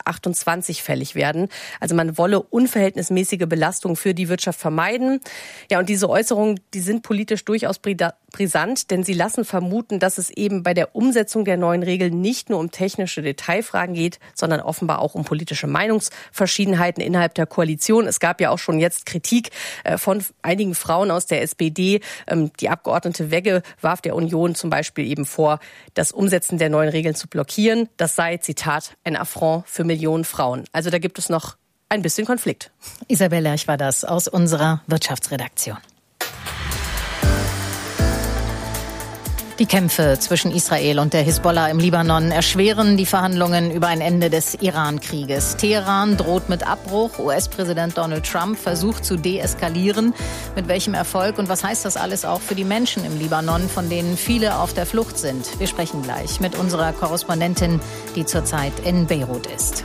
2028 fällig werden. Also man wolle unverhältnismäßige Belastungen für die Wirtschaft vermeiden. Ja, und diese Äußerungen, die sind politisch durchaus brisant, denn sie lassen vermuten, dass es eben bei der Umsetzung der neuen Regeln nicht nur um technische Detailfragen geht, sondern offenbar auch um politische Meinungsverschiedenheiten innerhalb der Koalition. Es gab ja auch schon jetzt Kritik von einigen Frauen aus der SPD. Die Abgeordnete Wegge warf der Union zum Beispiel eben vor, das Umsetzen der neuen Regeln zu blockieren. Das sei, Zitat, ein Affront für Millionen Frauen. Also da gibt es noch ein bisschen Konflikt. Isabel Lerch war das aus unserer Wirtschaftsredaktion. Die Kämpfe zwischen Israel und der Hisbollah im Libanon erschweren die Verhandlungen über ein Ende des Iran-Krieges. Teheran droht mit Abbruch. US-Präsident Donald Trump versucht zu deeskalieren. Mit welchem Erfolg und was heißt das alles auch für die Menschen im Libanon, von denen viele auf der Flucht sind? Wir sprechen gleich mit unserer Korrespondentin, die zurzeit in Beirut ist.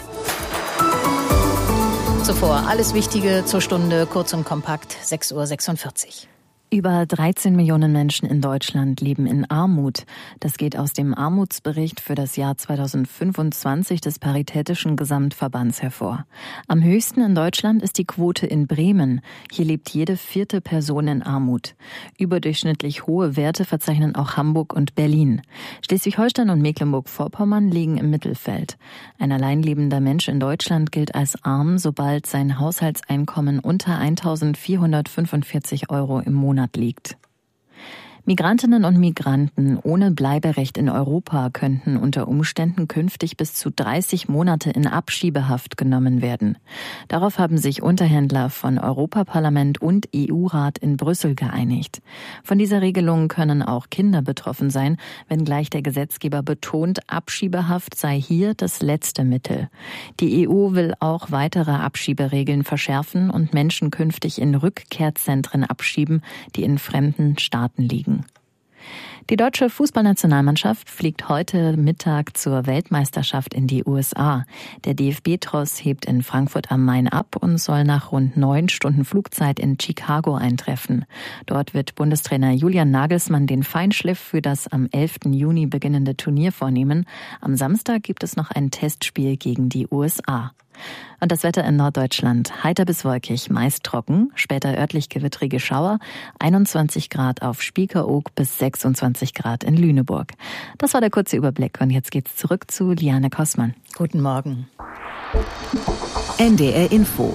Zuvor alles Wichtige zur Stunde, kurz und kompakt, 6:46 Uhr. Über 13 Millionen Menschen in Deutschland leben in Armut. Das geht aus dem Armutsbericht für das Jahr 2025 des Paritätischen Gesamtverbands hervor. Am höchsten in Deutschland ist die Quote in Bremen. Hier lebt jede 4. Person in Armut. Überdurchschnittlich hohe Werte verzeichnen auch Hamburg und Berlin. Schleswig-Holstein und Mecklenburg-Vorpommern liegen im Mittelfeld. Ein alleinlebender Mensch in Deutschland gilt als arm, sobald sein Haushaltseinkommen unter 1.445 € im Monat liegt. Migrantinnen und Migranten ohne Bleiberecht in Europa könnten unter Umständen künftig bis zu 30 Monate in Abschiebehaft genommen werden. Darauf haben sich Unterhändler von Europaparlament und EU-Rat in Brüssel geeinigt. Von dieser Regelung können auch Kinder betroffen sein, wenngleich der Gesetzgeber betont, Abschiebehaft sei hier das letzte Mittel. Die EU will auch weitere Abschieberegeln verschärfen und Menschen künftig in Rückkehrzentren abschieben, die in fremden Staaten liegen. Die deutsche Fußballnationalmannschaft fliegt heute Mittag zur Weltmeisterschaft in die USA. Der DFB-Tross hebt in Frankfurt am Main ab und soll nach rund 9 Stunden Flugzeit in Chicago eintreffen. Dort wird Bundestrainer Julian Nagelsmann den Feinschliff für das am 11. Juni beginnende Turnier vornehmen. Am Samstag gibt es noch ein Testspiel gegen die USA. Und das Wetter in Norddeutschland: heiter bis wolkig, meist trocken, später örtlich gewittrige Schauer, 21 Grad auf Spiekeroog bis 26 Grad in Lüneburg. Das war der kurze Überblick und jetzt geht's zurück zu Liane Kossmann. Guten Morgen. NDR Info.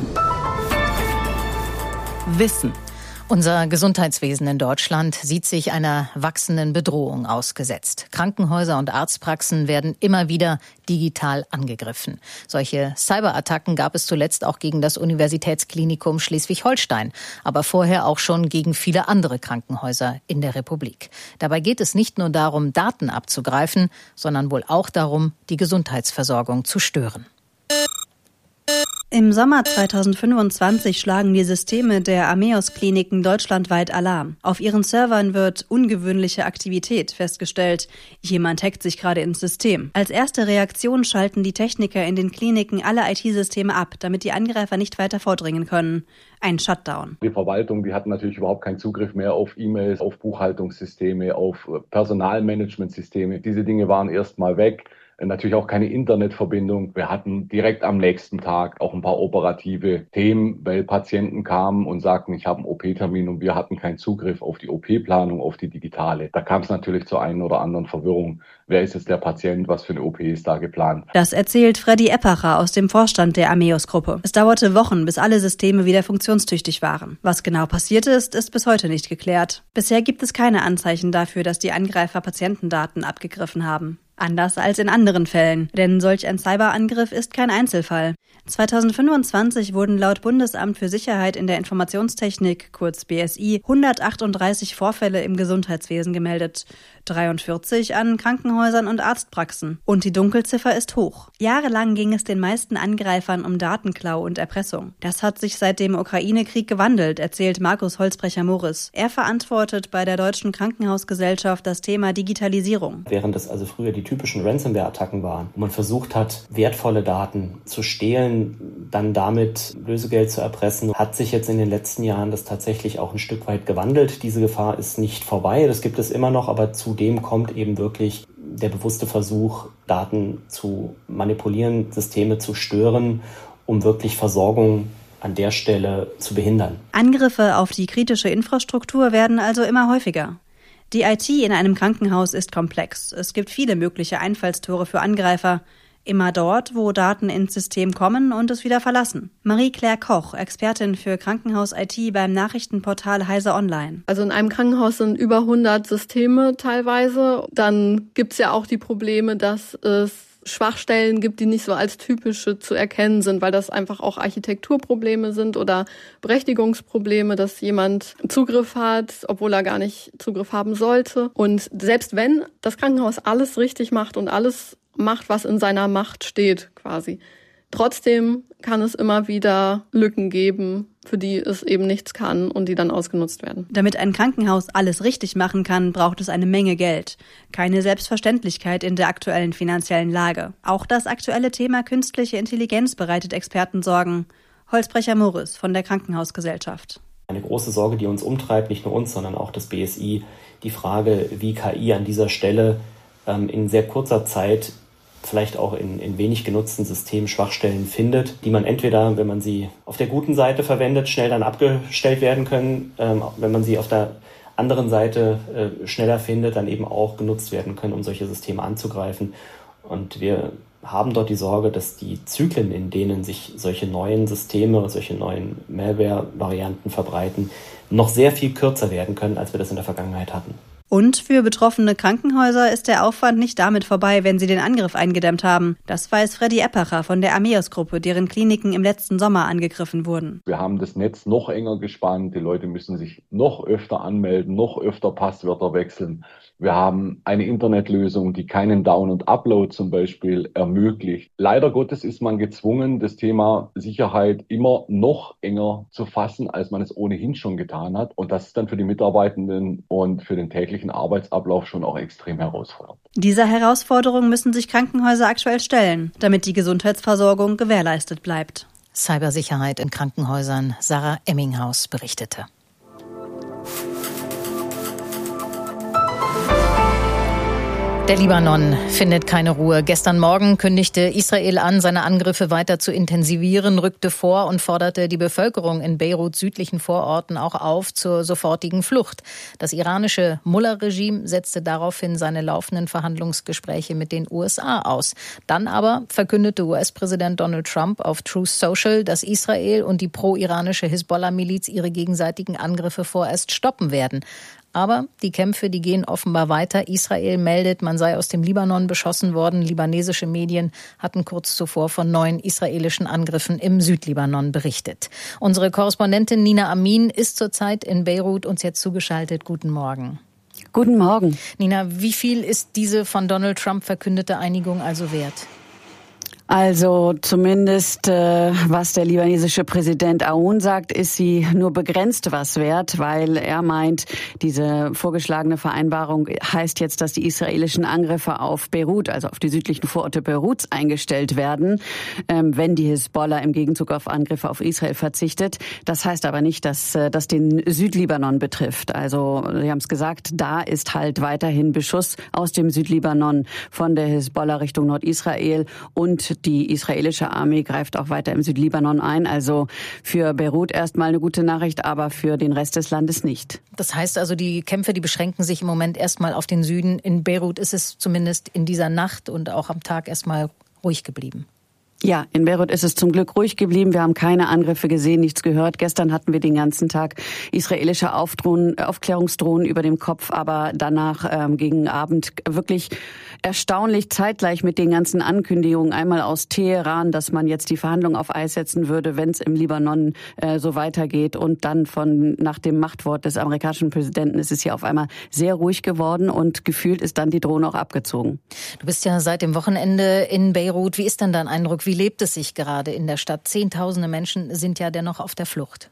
Wissen. Unser Gesundheitswesen in Deutschland sieht sich einer wachsenden Bedrohung ausgesetzt. Krankenhäuser und Arztpraxen werden immer wieder digital angegriffen. Solche Cyberattacken gab es zuletzt auch gegen das Universitätsklinikum Schleswig-Holstein, aber vorher auch schon gegen viele andere Krankenhäuser in der Republik. Dabei geht es nicht nur darum, Daten abzugreifen, sondern wohl auch darum, die Gesundheitsversorgung zu stören. Im Sommer 2025 schlagen die Systeme der Ameos-Kliniken deutschlandweit Alarm. Auf ihren Servern wird ungewöhnliche Aktivität festgestellt. Jemand hackt sich gerade ins System. Als erste Reaktion schalten die Techniker in den Kliniken alle IT-Systeme ab, damit die Angreifer nicht weiter vordringen können. Ein Shutdown. Die Verwaltung, die hat natürlich überhaupt keinen Zugriff mehr auf E-Mails, auf Buchhaltungssysteme, auf Personalmanagementsysteme. Diese Dinge waren erstmal weg. Natürlich auch keine Internetverbindung. Wir hatten direkt am nächsten Tag auch ein paar operative Themen, weil Patienten kamen und sagten, ich habe einen OP-Termin und wir hatten keinen Zugriff auf die OP-Planung, auf die digitale. Da kam es natürlich zur einen oder anderen Verwirrung. Wer ist jetzt der Patient? Was für eine OP ist da geplant? Das erzählt Freddy Eppacher aus dem Vorstand der Ameos-Gruppe. Es dauerte Wochen, bis alle Systeme wieder funktionstüchtig waren. Was genau passiert ist, ist bis heute nicht geklärt. Bisher gibt es keine Anzeichen dafür, dass die Angreifer Patientendaten abgegriffen haben. Anders als in anderen Fällen, denn solch ein Cyberangriff ist kein Einzelfall. 2025 wurden laut Bundesamt für Sicherheit in der Informationstechnik, kurz BSI, 138 Vorfälle im Gesundheitswesen gemeldet, 43 an Krankenhäusern und Arztpraxen. Und die Dunkelziffer ist hoch. Jahrelang ging es den meisten Angreifern um Datenklau und Erpressung. Das hat sich seit dem Ukraine-Krieg gewandelt, erzählt Markus Holzbrecher-Morris. Er verantwortet bei der Deutschen Krankenhausgesellschaft das Thema Digitalisierung. Während es also früher die typischen Ransomware-Attacken waren, wo man versucht hat, wertvolle Daten zu stehlen, dann damit Lösegeld zu erpressen, hat sich jetzt in den letzten Jahren das tatsächlich auch ein Stück weit gewandelt. Diese Gefahr ist nicht vorbei, das gibt es immer noch, aber zudem kommt eben wirklich der bewusste Versuch, Daten zu manipulieren, Systeme zu stören, um wirklich Versorgung an der Stelle zu behindern. Angriffe auf die kritische Infrastruktur werden also immer häufiger. Die IT in einem Krankenhaus ist komplex. Es gibt viele mögliche Einfallstore für Angreifer. Immer dort, wo Daten ins System kommen und es wieder verlassen. Marie-Claire Koch, Expertin für Krankenhaus-IT beim Nachrichtenportal Heise Online. Also in einem Krankenhaus sind über 100 Systeme teilweise. Dann gibt's ja auch die Probleme, dass es Schwachstellen gibt, die nicht so als typische zu erkennen sind, weil das einfach auch Architekturprobleme sind oder Berechtigungsprobleme, dass jemand Zugriff hat, obwohl er gar nicht Zugriff haben sollte. Und selbst wenn das Krankenhaus alles richtig macht und alles macht, was in seiner Macht steht, quasi. Trotzdem kann es immer wieder Lücken geben, für die es eben nichts kann und die dann ausgenutzt werden. Damit ein Krankenhaus alles richtig machen kann, braucht es eine Menge Geld. Keine Selbstverständlichkeit in der aktuellen finanziellen Lage. Auch das aktuelle Thema künstliche Intelligenz bereitet Experten Sorgen. Holzbrecher-Morris von der Krankenhausgesellschaft. Eine große Sorge, die uns umtreibt, nicht nur uns, sondern auch das BSI, die Frage, wie KI an dieser Stelle in sehr kurzer Zeit vielleicht auch in wenig genutzten Systemen Schwachstellen findet, die man entweder, wenn man sie auf der guten Seite verwendet, schnell dann abgestellt werden können, wenn man sie auf der anderen Seite schneller findet, dann eben auch genutzt werden können, um solche Systeme anzugreifen. Und wir haben dort die Sorge, dass die Zyklen, in denen sich solche neuen Systeme, solche neuen Malware-Varianten verbreiten, noch sehr viel kürzer werden können, als wir das in der Vergangenheit hatten. Und für betroffene Krankenhäuser ist der Aufwand nicht damit vorbei, wenn sie den Angriff eingedämmt haben. Das weiß Freddy Eppacher von der Ameos-Gruppe, deren Kliniken im letzten Sommer angegriffen wurden. Wir haben das Netz noch enger gespannt. Die Leute müssen sich noch öfter anmelden, noch öfter Passwörter wechseln. Wir haben eine Internetlösung, die keinen Down- und Upload zum Beispiel ermöglicht. Leider Gottes ist man gezwungen, das Thema Sicherheit immer noch enger zu fassen, als man es ohnehin schon getan hat. Und das ist dann für die Mitarbeitenden und für den täglichen Arbeitsablauf schon auch extrem herausfordernd. Dieser Herausforderung müssen sich Krankenhäuser aktuell stellen, damit die Gesundheitsversorgung gewährleistet bleibt. Cybersicherheit in Krankenhäusern. Sarah Emminghaus berichtete. Der Libanon findet keine Ruhe. Gestern Morgen kündigte Israel an, seine Angriffe weiter zu intensivieren, rückte vor und forderte die Bevölkerung in Beiruts südlichen Vororten auch auf zur sofortigen Flucht. Das iranische Mullah-Regime setzte daraufhin seine laufenden Verhandlungsgespräche mit den USA aus. Dann aber verkündete US-Präsident Donald Trump auf Truth Social, dass Israel und die pro-iranische Hisbollah-Miliz ihre gegenseitigen Angriffe vorerst stoppen werden. Aber die Kämpfe, die gehen offenbar weiter. Israel meldet, man sei aus dem Libanon beschossen worden. Libanesische Medien hatten kurz zuvor von 9 israelischen Angriffen im Südlibanon berichtet. Unsere Korrespondentin Nina Amin ist zurzeit in Beirut, uns jetzt zugeschaltet. Guten Morgen. Guten Morgen. Nina, wie viel ist diese von Donald Trump verkündete Einigung also wert? Also zumindest, was der libanesische Präsident Aoun sagt, ist sie nur begrenzt was wert, weil er meint, diese vorgeschlagene Vereinbarung heißt jetzt, dass die israelischen Angriffe auf Beirut, also auf die südlichen Vororte Beiruts, eingestellt werden, wenn die Hisbollah im Gegenzug auf Angriffe auf Israel verzichtet. Das heißt aber nicht, dass das den Südlibanon betrifft. Also Sie haben es gesagt, da ist halt weiterhin Beschuss aus dem Südlibanon von der Hisbollah Richtung Nordisrael und die israelische Armee greift auch weiter im Südlibanon ein. Also für Beirut erstmal eine gute Nachricht, aber für den Rest des Landes nicht. Das heißt also, die Kämpfe, die beschränken sich im Moment erstmal auf den Süden. In Beirut ist es zumindest in dieser Nacht und auch am Tag erstmal ruhig geblieben. Ja, in Beirut ist es zum Glück ruhig geblieben. Wir haben keine Angriffe gesehen, nichts gehört. Gestern hatten wir den ganzen Tag israelische Aufklärungsdrohnen über dem Kopf, aber danach gegen Abend wirklich erstaunlich zeitgleich mit den ganzen Ankündigungen. Einmal aus Teheran, dass man jetzt die Verhandlungen auf Eis setzen würde, wenn es im Libanon so weitergeht. Und dann nach dem Machtwort des amerikanischen Präsidenten ist es hier auf einmal sehr ruhig geworden und gefühlt ist dann die Drohne auch abgezogen. Du bist ja seit dem Wochenende in Beirut. Wie ist denn dein Eindruck? Wie lebt es sich gerade in der Stadt? Zehntausende Menschen sind ja dennoch auf der Flucht.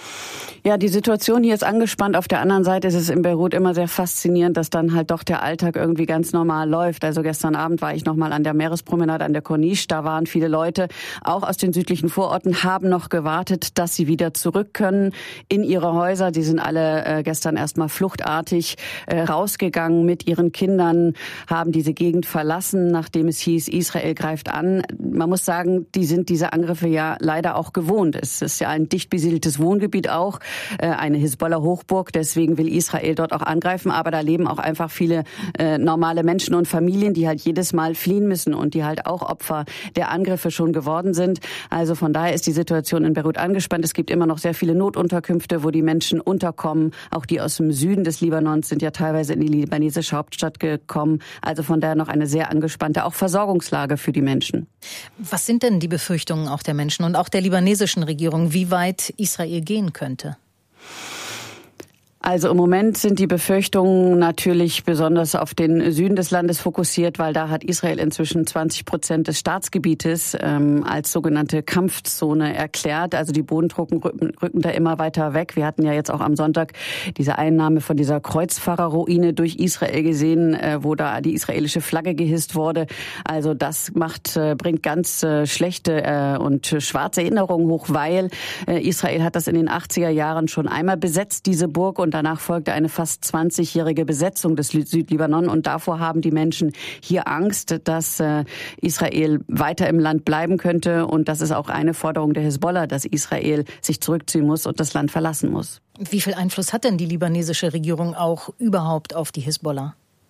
Ja, die Situation hier ist angespannt. Auf der anderen Seite ist es in Beirut immer sehr faszinierend, dass dann halt doch der Alltag irgendwie ganz normal läuft. Also gestern Abend war ich noch mal an der Meerespromenade an der Corniche. Da waren viele Leute, auch aus den südlichen Vororten, haben noch gewartet, dass sie wieder zurück können in ihre Häuser. Die sind alle gestern erstmal fluchtartig rausgegangen mit ihren Kindern, haben diese Gegend verlassen, nachdem es hieß, Israel greift an. Man muss sagen, die sind diese Angriffe ja leider auch gewohnt. Es ist ja ein dicht besiedeltes Wohngebiet auch. Eine Hisbollah-Hochburg, deswegen will Israel dort auch angreifen, aber da leben auch einfach viele normale Menschen und Familien, die halt jedes Mal fliehen müssen und die halt auch Opfer der Angriffe schon geworden sind. Also von daher ist die Situation in Beirut angespannt. Es gibt immer noch sehr viele Notunterkünfte, wo die Menschen unterkommen. Auch die aus dem Süden des Libanons sind ja teilweise in die libanesische Hauptstadt gekommen. Also von daher noch eine sehr angespannte auch Versorgungslage für die Menschen. Was sind denn die Befürchtungen auch der Menschen und auch der libanesischen Regierung, wie weit Israel gehen könnte? Also im Moment sind die Befürchtungen natürlich besonders auf den Süden des Landes fokussiert, weil da hat Israel inzwischen 20% des Staatsgebietes als sogenannte Kampfzone erklärt. Also die Bodentruppen rücken da immer weiter weg. Wir hatten ja jetzt auch am Sonntag diese Einnahme von dieser Kreuzfahrerruine durch Israel gesehen, wo da die israelische Flagge gehisst wurde. Also das bringt ganz schlechte und schwarze Erinnerungen hoch, weil Israel hat das in den 80er Jahren schon einmal besetzt, diese Burg, und danach folgte eine fast 20-jährige Besetzung des Südlibanon und davor haben die Menschen hier Angst, dass Israel weiter im Land bleiben könnte und das ist auch eine Forderung der Hisbollah, dass Israel sich zurückziehen muss und das Land verlassen muss. Wie viel Einfluss hat denn die libanesische Regierung auch überhaupt auf die Hisbollah?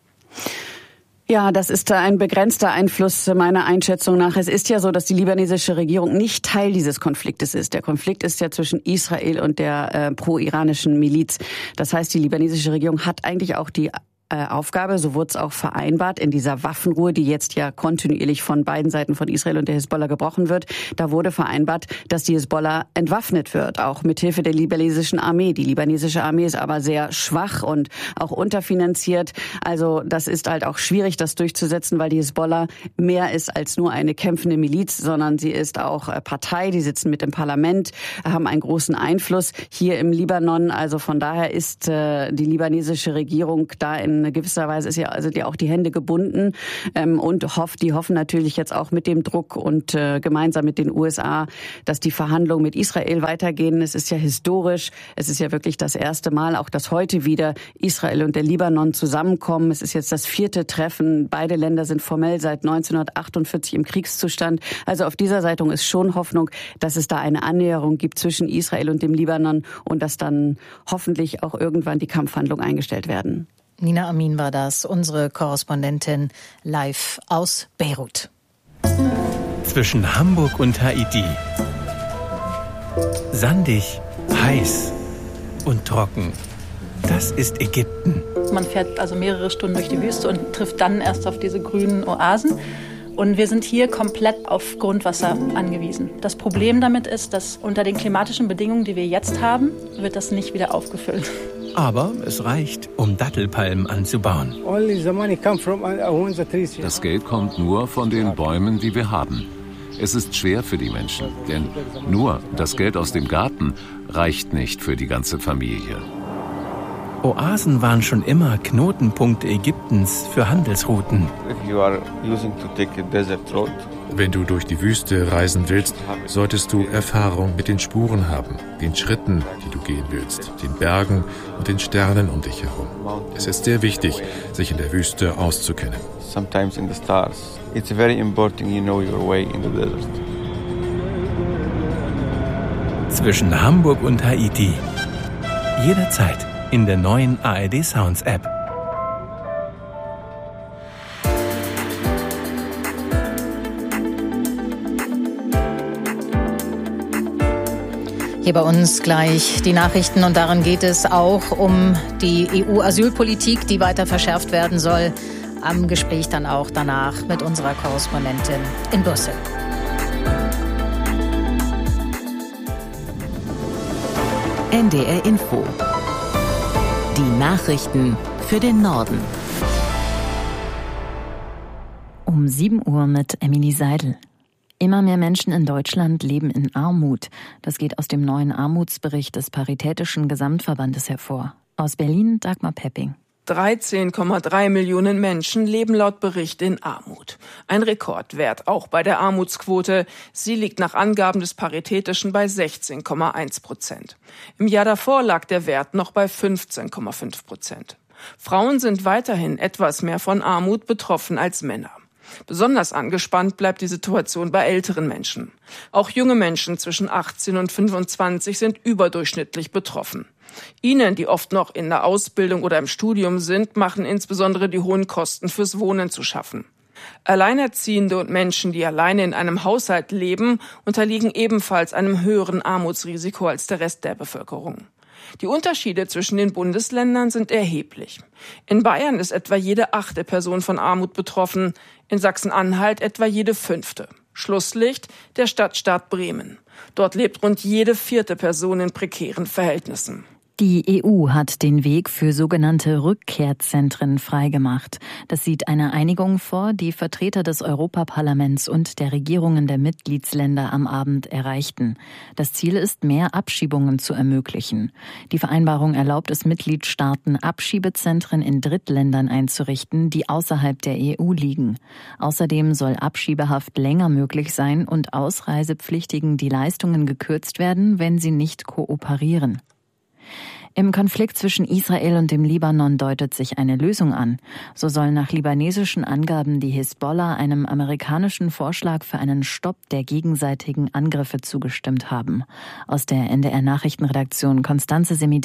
Ja, das ist ein begrenzter Einfluss meiner Einschätzung nach. Es ist ja so, dass die libanesische Regierung nicht Teil dieses Konfliktes ist. Der Konflikt ist ja zwischen Israel und der pro-iranischen Miliz. Das heißt, die libanesische Regierung hat eigentlich auch die Aufgabe, so wurde es auch vereinbart in dieser Waffenruhe, die jetzt ja kontinuierlich von beiden Seiten, von Israel und der Hisbollah, gebrochen wird. Da wurde vereinbart, dass die Hisbollah entwaffnet wird, auch mithilfe der libanesischen Armee. Die libanesische Armee ist aber sehr schwach und auch unterfinanziert. Also das ist halt auch schwierig, das durchzusetzen, weil die Hisbollah mehr ist als nur eine kämpfende Miliz, sondern sie ist auch Partei. Die sitzen mit im Parlament, haben einen großen Einfluss hier im Libanon. Also von daher ist die libanesische Regierung da in gewisser Weise ist ja also auch die Hände gebunden und die hoffen natürlich jetzt auch mit dem Druck und gemeinsam mit den USA, dass die Verhandlungen mit Israel weitergehen. Es ist ja historisch, es ist ja wirklich das erste Mal, auch dass heute wieder Israel und der Libanon zusammenkommen. Es ist jetzt das 4. Treffen. Beide Länder sind formell seit 1948 im Kriegszustand. Also auf dieser Seite ist schon Hoffnung, dass es da eine Annäherung gibt zwischen Israel und dem Libanon und dass dann hoffentlich auch irgendwann die Kampfhandlungen eingestellt werden. Nina Amin war das, unsere Korrespondentin live aus Beirut. Zwischen Hamburg und Haiti. Sandig, heiß und trocken. Das ist Ägypten. Man fährt also mehrere Stunden durch die Wüste und trifft dann erst auf diese grünen Oasen. Und wir sind hier komplett auf Grundwasser angewiesen. Das Problem damit ist, dass unter den klimatischen Bedingungen, die wir jetzt haben, wird das nicht wieder aufgefüllt. Aber es reicht, um Dattelpalmen anzubauen. Das Geld kommt nur von den Bäumen, die wir haben. Es ist schwer für die Menschen, denn nur das Geld aus dem Garten reicht nicht für die ganze Familie. Oasen waren schon immer Knotenpunkte Ägyptens für Handelsrouten. Wenn du durch die Wüste reisen willst, solltest du Erfahrung mit den Spuren haben, den Schritten, die du gehen willst, den Bergen und den Sternen um dich herum. Es ist sehr wichtig, sich in der Wüste auszukennen. Zwischen Hamburg und Haiti. Jederzeit in der neuen ARD Sounds App. Hier bei uns gleich die Nachrichten und darin geht es auch um die EU-Asylpolitik, die weiter verschärft werden soll. Am Gespräch dann auch danach mit unserer Korrespondentin in Brüssel. NDR Info. Die Nachrichten für den Norden. Um 7 Uhr mit Emily Seidel. Immer mehr Menschen in Deutschland leben in Armut. Das geht aus dem neuen Armutsbericht des Paritätischen Gesamtverbandes hervor. Aus Berlin Dagmar Pepping. 13,3 Millionen Menschen leben laut Bericht in Armut. Ein Rekordwert auch bei der Armutsquote. Sie liegt nach Angaben des Paritätischen bei 16,1%. Im Jahr davor lag der Wert noch bei 15,5%. Frauen sind weiterhin etwas mehr von Armut betroffen als Männer. Besonders angespannt bleibt die Situation bei älteren Menschen. Auch junge Menschen zwischen 18 und 25 sind überdurchschnittlich betroffen. Ihnen, die oft noch in der Ausbildung oder im Studium sind, machen insbesondere die hohen Kosten fürs Wohnen zu schaffen. Alleinerziehende und Menschen, die alleine in einem Haushalt leben, unterliegen ebenfalls einem höheren Armutsrisiko als der Rest der Bevölkerung. Die Unterschiede zwischen den Bundesländern sind erheblich. In Bayern ist etwa jede 8. Person von Armut betroffen, in Sachsen-Anhalt etwa jede 5. Schlusslicht der Stadtstaat Bremen. Dort lebt rund jede 4. Person in prekären Verhältnissen. Die EU hat den Weg für sogenannte Rückkehrzentren freigemacht. Das sieht eine Einigung vor, die Vertreter des Europaparlaments und der Regierungen der Mitgliedsländer am Abend erreichten. Das Ziel ist, mehr Abschiebungen zu ermöglichen. Die Vereinbarung erlaubt es Mitgliedstaaten, Abschiebezentren in Drittländern einzurichten, die außerhalb der EU liegen. Außerdem soll Abschiebehaft länger möglich sein und Ausreisepflichtigen die Leistungen gekürzt werden, wenn sie nicht kooperieren. Im Konflikt zwischen Israel und dem Libanon deutet sich eine Lösung an. So soll nach libanesischen Angaben die Hisbollah einem amerikanischen Vorschlag für einen Stopp der gegenseitigen Angriffe zugestimmt haben. Aus der NDR-Nachrichtenredaktion Constanze Semidey.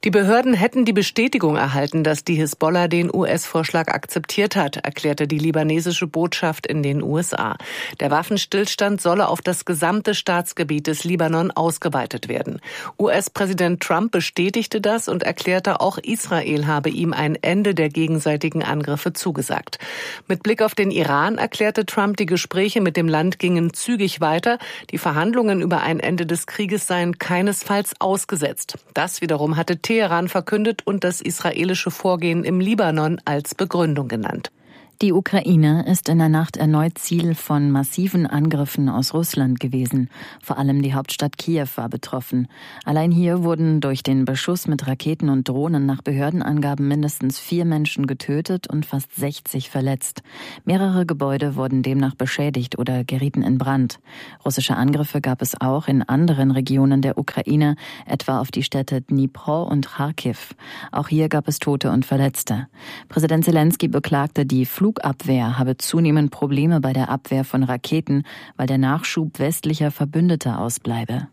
Die Behörden hätten die Bestätigung erhalten, dass die Hisbollah den US-Vorschlag akzeptiert hat, erklärte die libanesische Botschaft in den USA. Der Waffenstillstand solle auf das gesamte Staatsgebiet des Libanon ausgeweitet werden. US-Präsident Trump bestätigte das und erklärte, auch Israel habe ihm ein Ende der gegenseitigen Angriffe zugesagt. Mit Blick auf den Iran erklärte Trump, die Gespräche mit dem Land gingen zügig weiter. Die Verhandlungen über ein Ende des Krieges seien keinesfalls ausgesetzt. Das wiederum hatte Teheran verkündet und das israelische Vorgehen im Libanon als Begründung genannt. Die Ukraine ist in der Nacht erneut Ziel von massiven Angriffen aus Russland gewesen. Vor allem die Hauptstadt Kiew war betroffen. Allein hier wurden durch den Beschuss mit Raketen und Drohnen nach Behördenangaben mindestens 4 Menschen getötet und fast 60 verletzt. Mehrere Gebäude wurden demnach beschädigt oder gerieten in Brand. Russische Angriffe gab es auch in anderen Regionen der Ukraine, etwa auf die Städte Dnipro und Charkiw. Auch hier gab es Tote und Verletzte. Präsident Zelensky beklagte, die Flugabwehr habe zunehmend Probleme bei der Abwehr von Raketen, weil der Nachschub westlicher Verbündeter ausbleibe.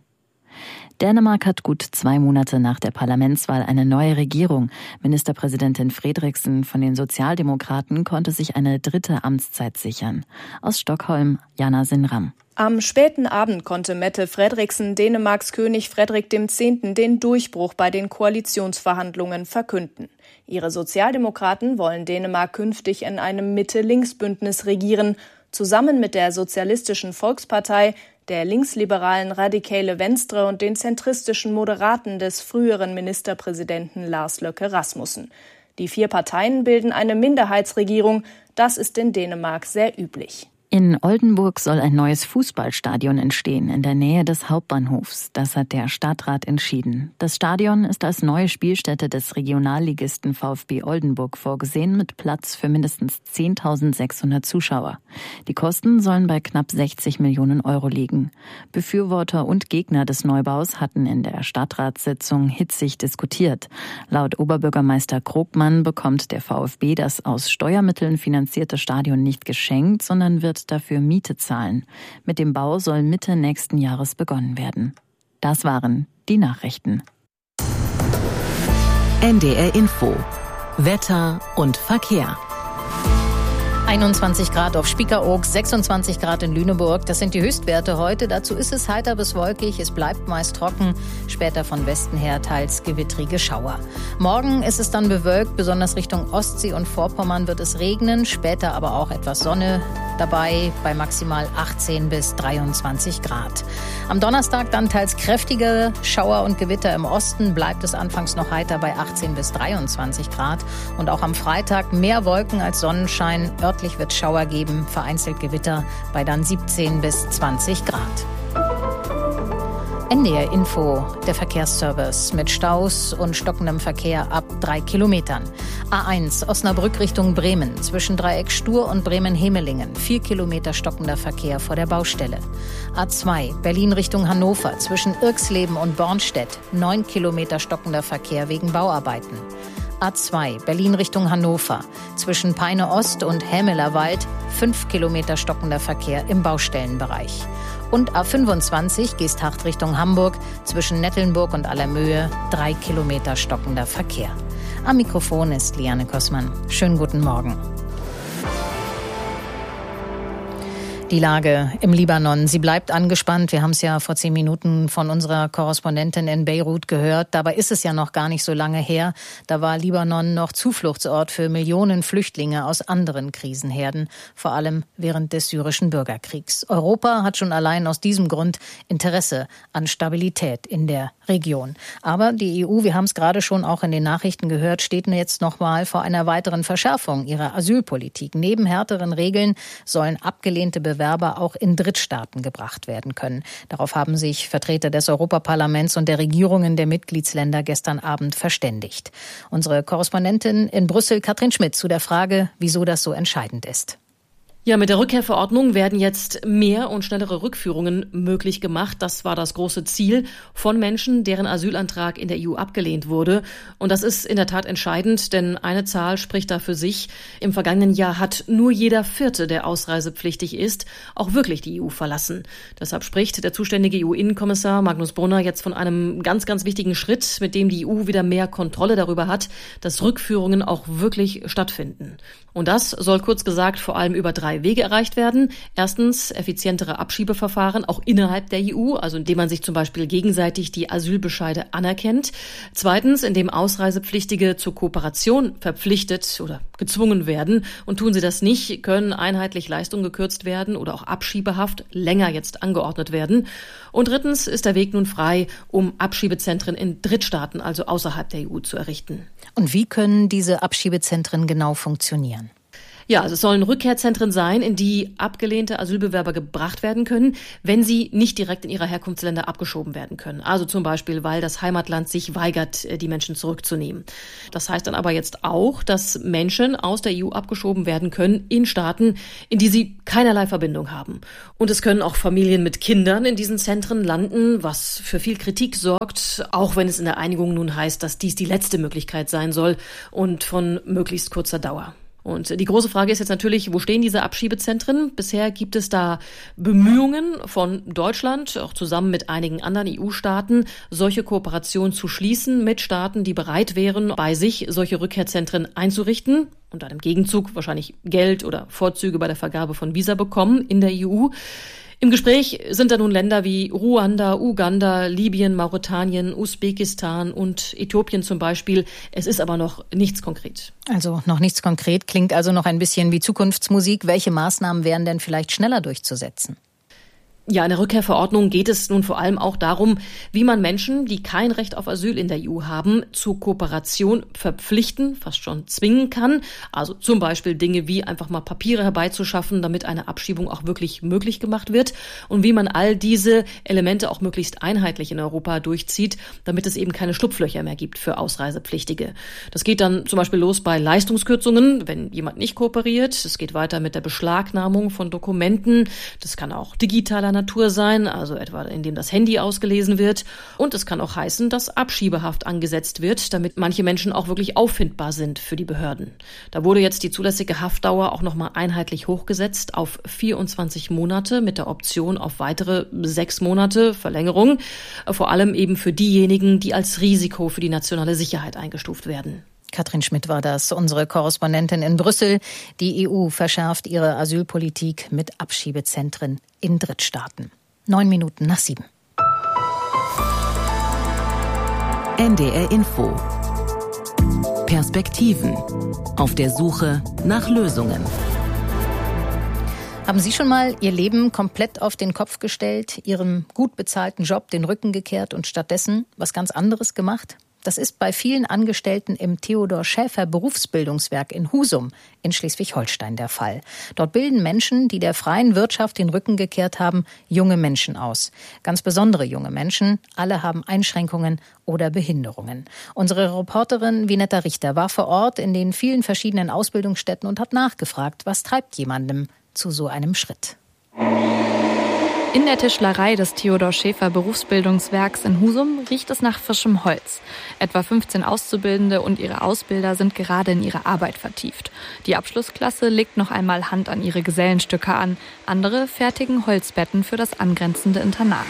Dänemark hat gut 2 Monate nach der Parlamentswahl eine neue Regierung. Ministerpräsidentin Frederiksen von den Sozialdemokraten konnte sich eine 3. Amtszeit sichern. Aus Stockholm, Jana Sinram. Am späten Abend konnte Mette Frederiksen Dänemarks König Frederik X. den Durchbruch bei den Koalitionsverhandlungen verkünden. Ihre Sozialdemokraten wollen Dänemark künftig in einem Mitte-Links-Bündnis regieren, zusammen mit der Sozialistischen Volkspartei, der linksliberalen Radikale Venstre und den zentristischen Moderaten des früheren Ministerpräsidenten Lars Løkke Rasmussen. Die 4 Parteien bilden eine Minderheitsregierung. Das ist in Dänemark sehr üblich. In Oldenburg soll ein neues Fußballstadion entstehen, in der Nähe des Hauptbahnhofs. Das hat der Stadtrat entschieden. Das Stadion ist als neue Spielstätte des Regionalligisten VfB Oldenburg vorgesehen, mit Platz für mindestens 10.600 Zuschauer. Die Kosten sollen bei knapp 60 Millionen Euro liegen. Befürworter und Gegner des Neubaus hatten in der Stadtratssitzung hitzig diskutiert. Laut Oberbürgermeister Krogmann bekommt der VfB das aus Steuermitteln finanzierte Stadion nicht geschenkt, sondern wird dafür Miete zahlen. Mit dem Bau soll Mitte nächsten Jahres begonnen werden. Das waren die Nachrichten. NDR Info. Wetter und Verkehr. 21 Grad auf Spiekeroog, 26 Grad in Lüneburg. Das sind die Höchstwerte heute. Dazu ist es heiter bis wolkig. Es bleibt meist trocken. Später von Westen her teils gewittrige Schauer. Morgen ist es dann bewölkt. Besonders Richtung Ostsee und Vorpommern wird es regnen. Später aber auch etwas Sonne dabei bei maximal 18 bis 23 Grad. Am Donnerstag dann teils kräftige Schauer und Gewitter im Osten. Bleibt es anfangs noch heiter bei 18 bis 23 Grad. Und auch am Freitag mehr Wolken als Sonnenschein. Örtlich wird Schauer geben, vereinzelt Gewitter bei dann 17 bis 20 Grad. NDR Info, der Verkehrsservice mit Staus und stockendem Verkehr ab 3 Kilometern. A1 Osnabrück Richtung Bremen, zwischen Dreieck Stur und Bremen-Hemelingen. 4 Kilometer stockender Verkehr vor der Baustelle. A2 Berlin Richtung Hannover, zwischen Irxleben und Bornstedt. 9 Kilometer stockender Verkehr wegen Bauarbeiten. A2 Berlin Richtung Hannover, zwischen Peine Ost und Hämelerwald 5 Kilometer stockender Verkehr im Baustellenbereich. Und A25 Geesthacht Richtung Hamburg, zwischen Nettelnburg und Allermöhe 3 Kilometer stockender Verkehr. Am Mikrofon ist Liane Kossmann. Schönen guten Morgen. Die Lage im Libanon, sie bleibt angespannt. Wir haben es ja vor 10 Minuten von unserer Korrespondentin in Beirut gehört. Dabei ist es ja noch gar nicht so lange her. Da war Libanon noch Zufluchtsort für Millionen Flüchtlinge aus anderen Krisenherden, vor allem während des syrischen Bürgerkriegs. Europa hat schon allein aus diesem Grund Interesse an Stabilität in der Region. Aber die EU, wir haben es gerade schon auch in den Nachrichten gehört, steht jetzt noch mal vor einer weiteren Verschärfung ihrer Asylpolitik. Neben härteren Regeln sollen abgelehnte Bewerber auch in Drittstaaten gebracht werden können. Darauf haben sich Vertreter des Europaparlaments und der Regierungen der Mitgliedsländer gestern Abend verständigt. Unsere Korrespondentin in Brüssel, Katrin Schmidt, zu der Frage, wieso das so entscheidend ist. Ja, mit der Rückkehrverordnung werden jetzt mehr und schnellere Rückführungen möglich gemacht. Das war das große Ziel von Menschen, deren Asylantrag in der EU abgelehnt wurde. Und das ist in der Tat entscheidend, denn eine Zahl spricht da für sich. Im vergangenen Jahr hat nur jeder Vierte, der ausreisepflichtig ist, auch wirklich die EU verlassen. Deshalb spricht der zuständige EU-Innenkommissar Magnus Brunner jetzt von einem ganz, ganz wichtigen Schritt, mit dem die EU wieder mehr Kontrolle darüber hat, dass Rückführungen auch wirklich stattfinden. Und das soll kurz gesagt vor allem über 3 Wege erreicht werden. Erstens effizientere Abschiebeverfahren, auch innerhalb der EU, also indem man sich zum Beispiel gegenseitig die Asylbescheide anerkennt. Zweitens, indem Ausreisepflichtige zur Kooperation verpflichtet oder gezwungen werden. Und tun sie das nicht, können einheitlich Leistungen gekürzt werden oder auch Abschiebehaft länger jetzt angeordnet werden. Und drittens ist der Weg nun frei, um Abschiebezentren in Drittstaaten, also außerhalb der EU, zu errichten. Und wie können diese Abschiebezentren genau funktionieren? Ja, also es sollen Rückkehrzentren sein, in die abgelehnte Asylbewerber gebracht werden können, wenn sie nicht direkt in ihre Herkunftsländer abgeschoben werden können. Also zum Beispiel, weil das Heimatland sich weigert, die Menschen zurückzunehmen. Das heißt dann aber jetzt auch, dass Menschen aus der EU abgeschoben werden können in Staaten, in die sie keinerlei Verbindung haben. Und es können auch Familien mit Kindern in diesen Zentren landen, was für viel Kritik sorgt, auch wenn es in der Einigung nun heißt, dass dies die letzte Möglichkeit sein soll und von möglichst kurzer Dauer. Und die große Frage ist jetzt natürlich, wo stehen diese Abschiebezentren? Bisher gibt es da Bemühungen von Deutschland, auch zusammen mit einigen anderen EU-Staaten, solche Kooperationen zu schließen mit Staaten, die bereit wären, bei sich solche Rückkehrzentren einzurichten und dann im Gegenzug wahrscheinlich Geld oder Vorzüge bei der Vergabe von Visa bekommen in der EU. Im Gespräch sind da nun Länder wie Ruanda, Uganda, Libyen, Mauretanien, Usbekistan und Äthiopien zum Beispiel. Es ist aber noch nichts konkret. Also noch nichts konkret, klingt also noch ein bisschen wie Zukunftsmusik. Welche Maßnahmen wären denn vielleicht schneller durchzusetzen? Ja, in der Rückkehrverordnung geht es nun vor allem auch darum, wie man Menschen, die kein Recht auf Asyl in der EU haben, zur Kooperation verpflichten, fast schon zwingen kann. Also zum Beispiel Dinge wie einfach mal Papiere herbeizuschaffen, damit eine Abschiebung auch wirklich möglich gemacht wird. Und wie man all diese Elemente auch möglichst einheitlich in Europa durchzieht, damit es eben keine Schlupflöcher mehr gibt für Ausreisepflichtige. Das geht dann zum Beispiel los bei Leistungskürzungen, wenn jemand nicht kooperiert. Es geht weiter mit der Beschlagnahmung von Dokumenten. Das kann auch digitaler Natur sein, also etwa indem das Handy ausgelesen wird. Und es kann auch heißen, dass Abschiebehaft angesetzt wird, damit manche Menschen auch wirklich auffindbar sind für die Behörden. Da wurde jetzt die zulässige Haftdauer auch nochmal einheitlich hochgesetzt auf 24 Monate mit der Option auf weitere 6 Monate Verlängerung. Vor allem eben für diejenigen, die als Risiko für die nationale Sicherheit eingestuft werden. Katrin Schmidt war das, unsere Korrespondentin in Brüssel. Die EU verschärft ihre Asylpolitik mit Abschiebezentren in Drittstaaten. 7:09. NDR Info. Perspektiven. Auf der Suche nach Lösungen. Haben Sie schon mal Ihr Leben komplett auf den Kopf gestellt, Ihrem gut bezahlten Job den Rücken gekehrt und stattdessen was ganz anderes gemacht? Das ist bei vielen Angestellten im Theodor Schäfer Berufsbildungswerk in Husum in Schleswig-Holstein der Fall. Dort bilden Menschen, die der freien Wirtschaft den Rücken gekehrt haben, junge Menschen aus. Ganz besondere junge Menschen. Alle haben Einschränkungen oder Behinderungen. Unsere Reporterin Vinetta Richter war vor Ort in den vielen verschiedenen Ausbildungsstätten und hat nachgefragt, was treibt jemandem zu so einem Schritt. In der Tischlerei des Theodor Schäfer Berufsbildungswerks in Husum riecht es nach frischem Holz. Etwa 15 Auszubildende und ihre Ausbilder sind gerade in ihre Arbeit vertieft. Die Abschlussklasse legt noch einmal Hand an ihre Gesellenstücke an. Andere fertigen Holzbetten für das angrenzende Internat.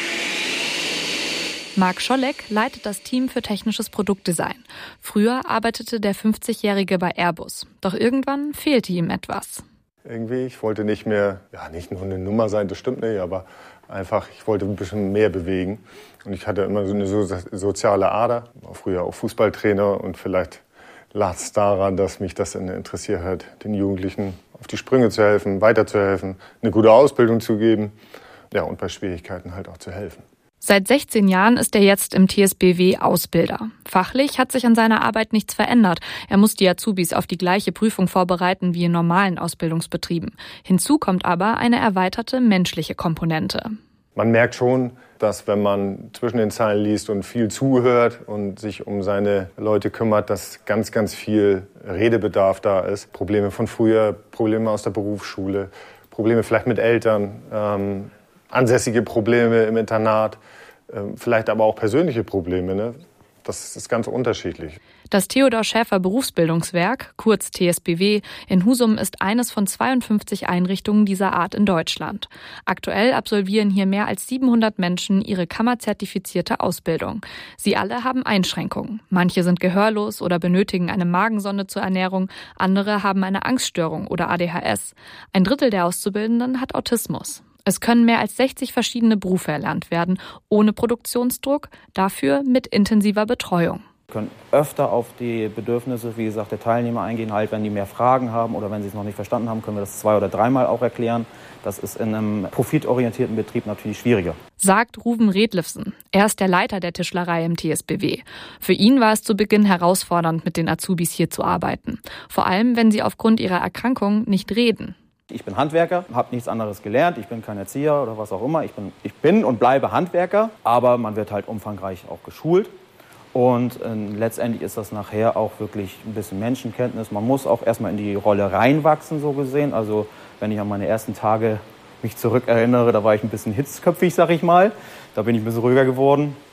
Marc Scholleck leitet das Team für technisches Produktdesign. Früher arbeitete der 50-Jährige bei Airbus. Doch irgendwann fehlte ihm etwas. Irgendwie, ich wollte nicht mehr, nicht nur eine Nummer sein, das stimmt nicht, aber einfach, ich wollte ein bisschen mehr bewegen. Und ich hatte immer so eine soziale Ader, war früher auch Fußballtrainer und vielleicht lag es daran, dass mich das interessiert hat, den Jugendlichen auf die Sprünge zu helfen, weiterzuhelfen, eine gute Ausbildung zu geben, und bei Schwierigkeiten halt auch zu helfen. Seit 16 Jahren ist er jetzt im TSBW Ausbilder. Fachlich hat sich an seiner Arbeit nichts verändert. Er muss die Azubis auf die gleiche Prüfung vorbereiten wie in normalen Ausbildungsbetrieben. Hinzu kommt aber eine erweiterte menschliche Komponente. Man merkt schon, dass wenn man zwischen den Zeilen liest und viel zuhört und sich um seine Leute kümmert, dass ganz, ganz viel Redebedarf da ist. Probleme von früher, Probleme aus der Berufsschule, Probleme vielleicht mit Eltern, ansässige Probleme im Internat, vielleicht aber auch persönliche Probleme, ne? Das ist ganz unterschiedlich. Das Theodor Schäfer Berufsbildungswerk, kurz TSBW, in Husum ist eines von 52 Einrichtungen dieser Art in Deutschland. Aktuell absolvieren hier mehr als 700 Menschen ihre kammerzertifizierte Ausbildung. Sie alle haben Einschränkungen. Manche sind gehörlos oder benötigen eine Magensonde zur Ernährung, andere haben eine Angststörung oder ADHS. Ein Drittel der Auszubildenden hat Autismus. Es können mehr als 60 verschiedene Berufe erlernt werden, ohne Produktionsdruck, dafür mit intensiver Betreuung. Wir können öfter auf die Bedürfnisse, wie gesagt, der Teilnehmer eingehen, halt, wenn die mehr Fragen haben oder wenn sie es noch nicht verstanden haben, können wir das 2- oder 3-mal auch erklären. Das ist in einem profitorientierten Betrieb natürlich schwieriger. Sagt Ruven Redlifsen. Er ist der Leiter der Tischlerei im TSBW. Für ihn war es zu Beginn herausfordernd, mit den Azubis hier zu arbeiten. Vor allem, wenn sie aufgrund ihrer Erkrankung nicht reden. Ich bin Handwerker, habe nichts anderes gelernt, ich bin kein Erzieher oder was auch immer. Ich bin und bleibe Handwerker, aber man wird halt umfangreich auch geschult. Und letztendlich ist das nachher auch wirklich ein bisschen Menschenkenntnis. Man muss auch erstmal in die Rolle reinwachsen, so gesehen. Also wenn ich an meine ersten Tage mich zurückerinnere, da war ich ein bisschen hitzköpfig, sag ich mal. Da bin ich ein bisschen ruhiger geworden.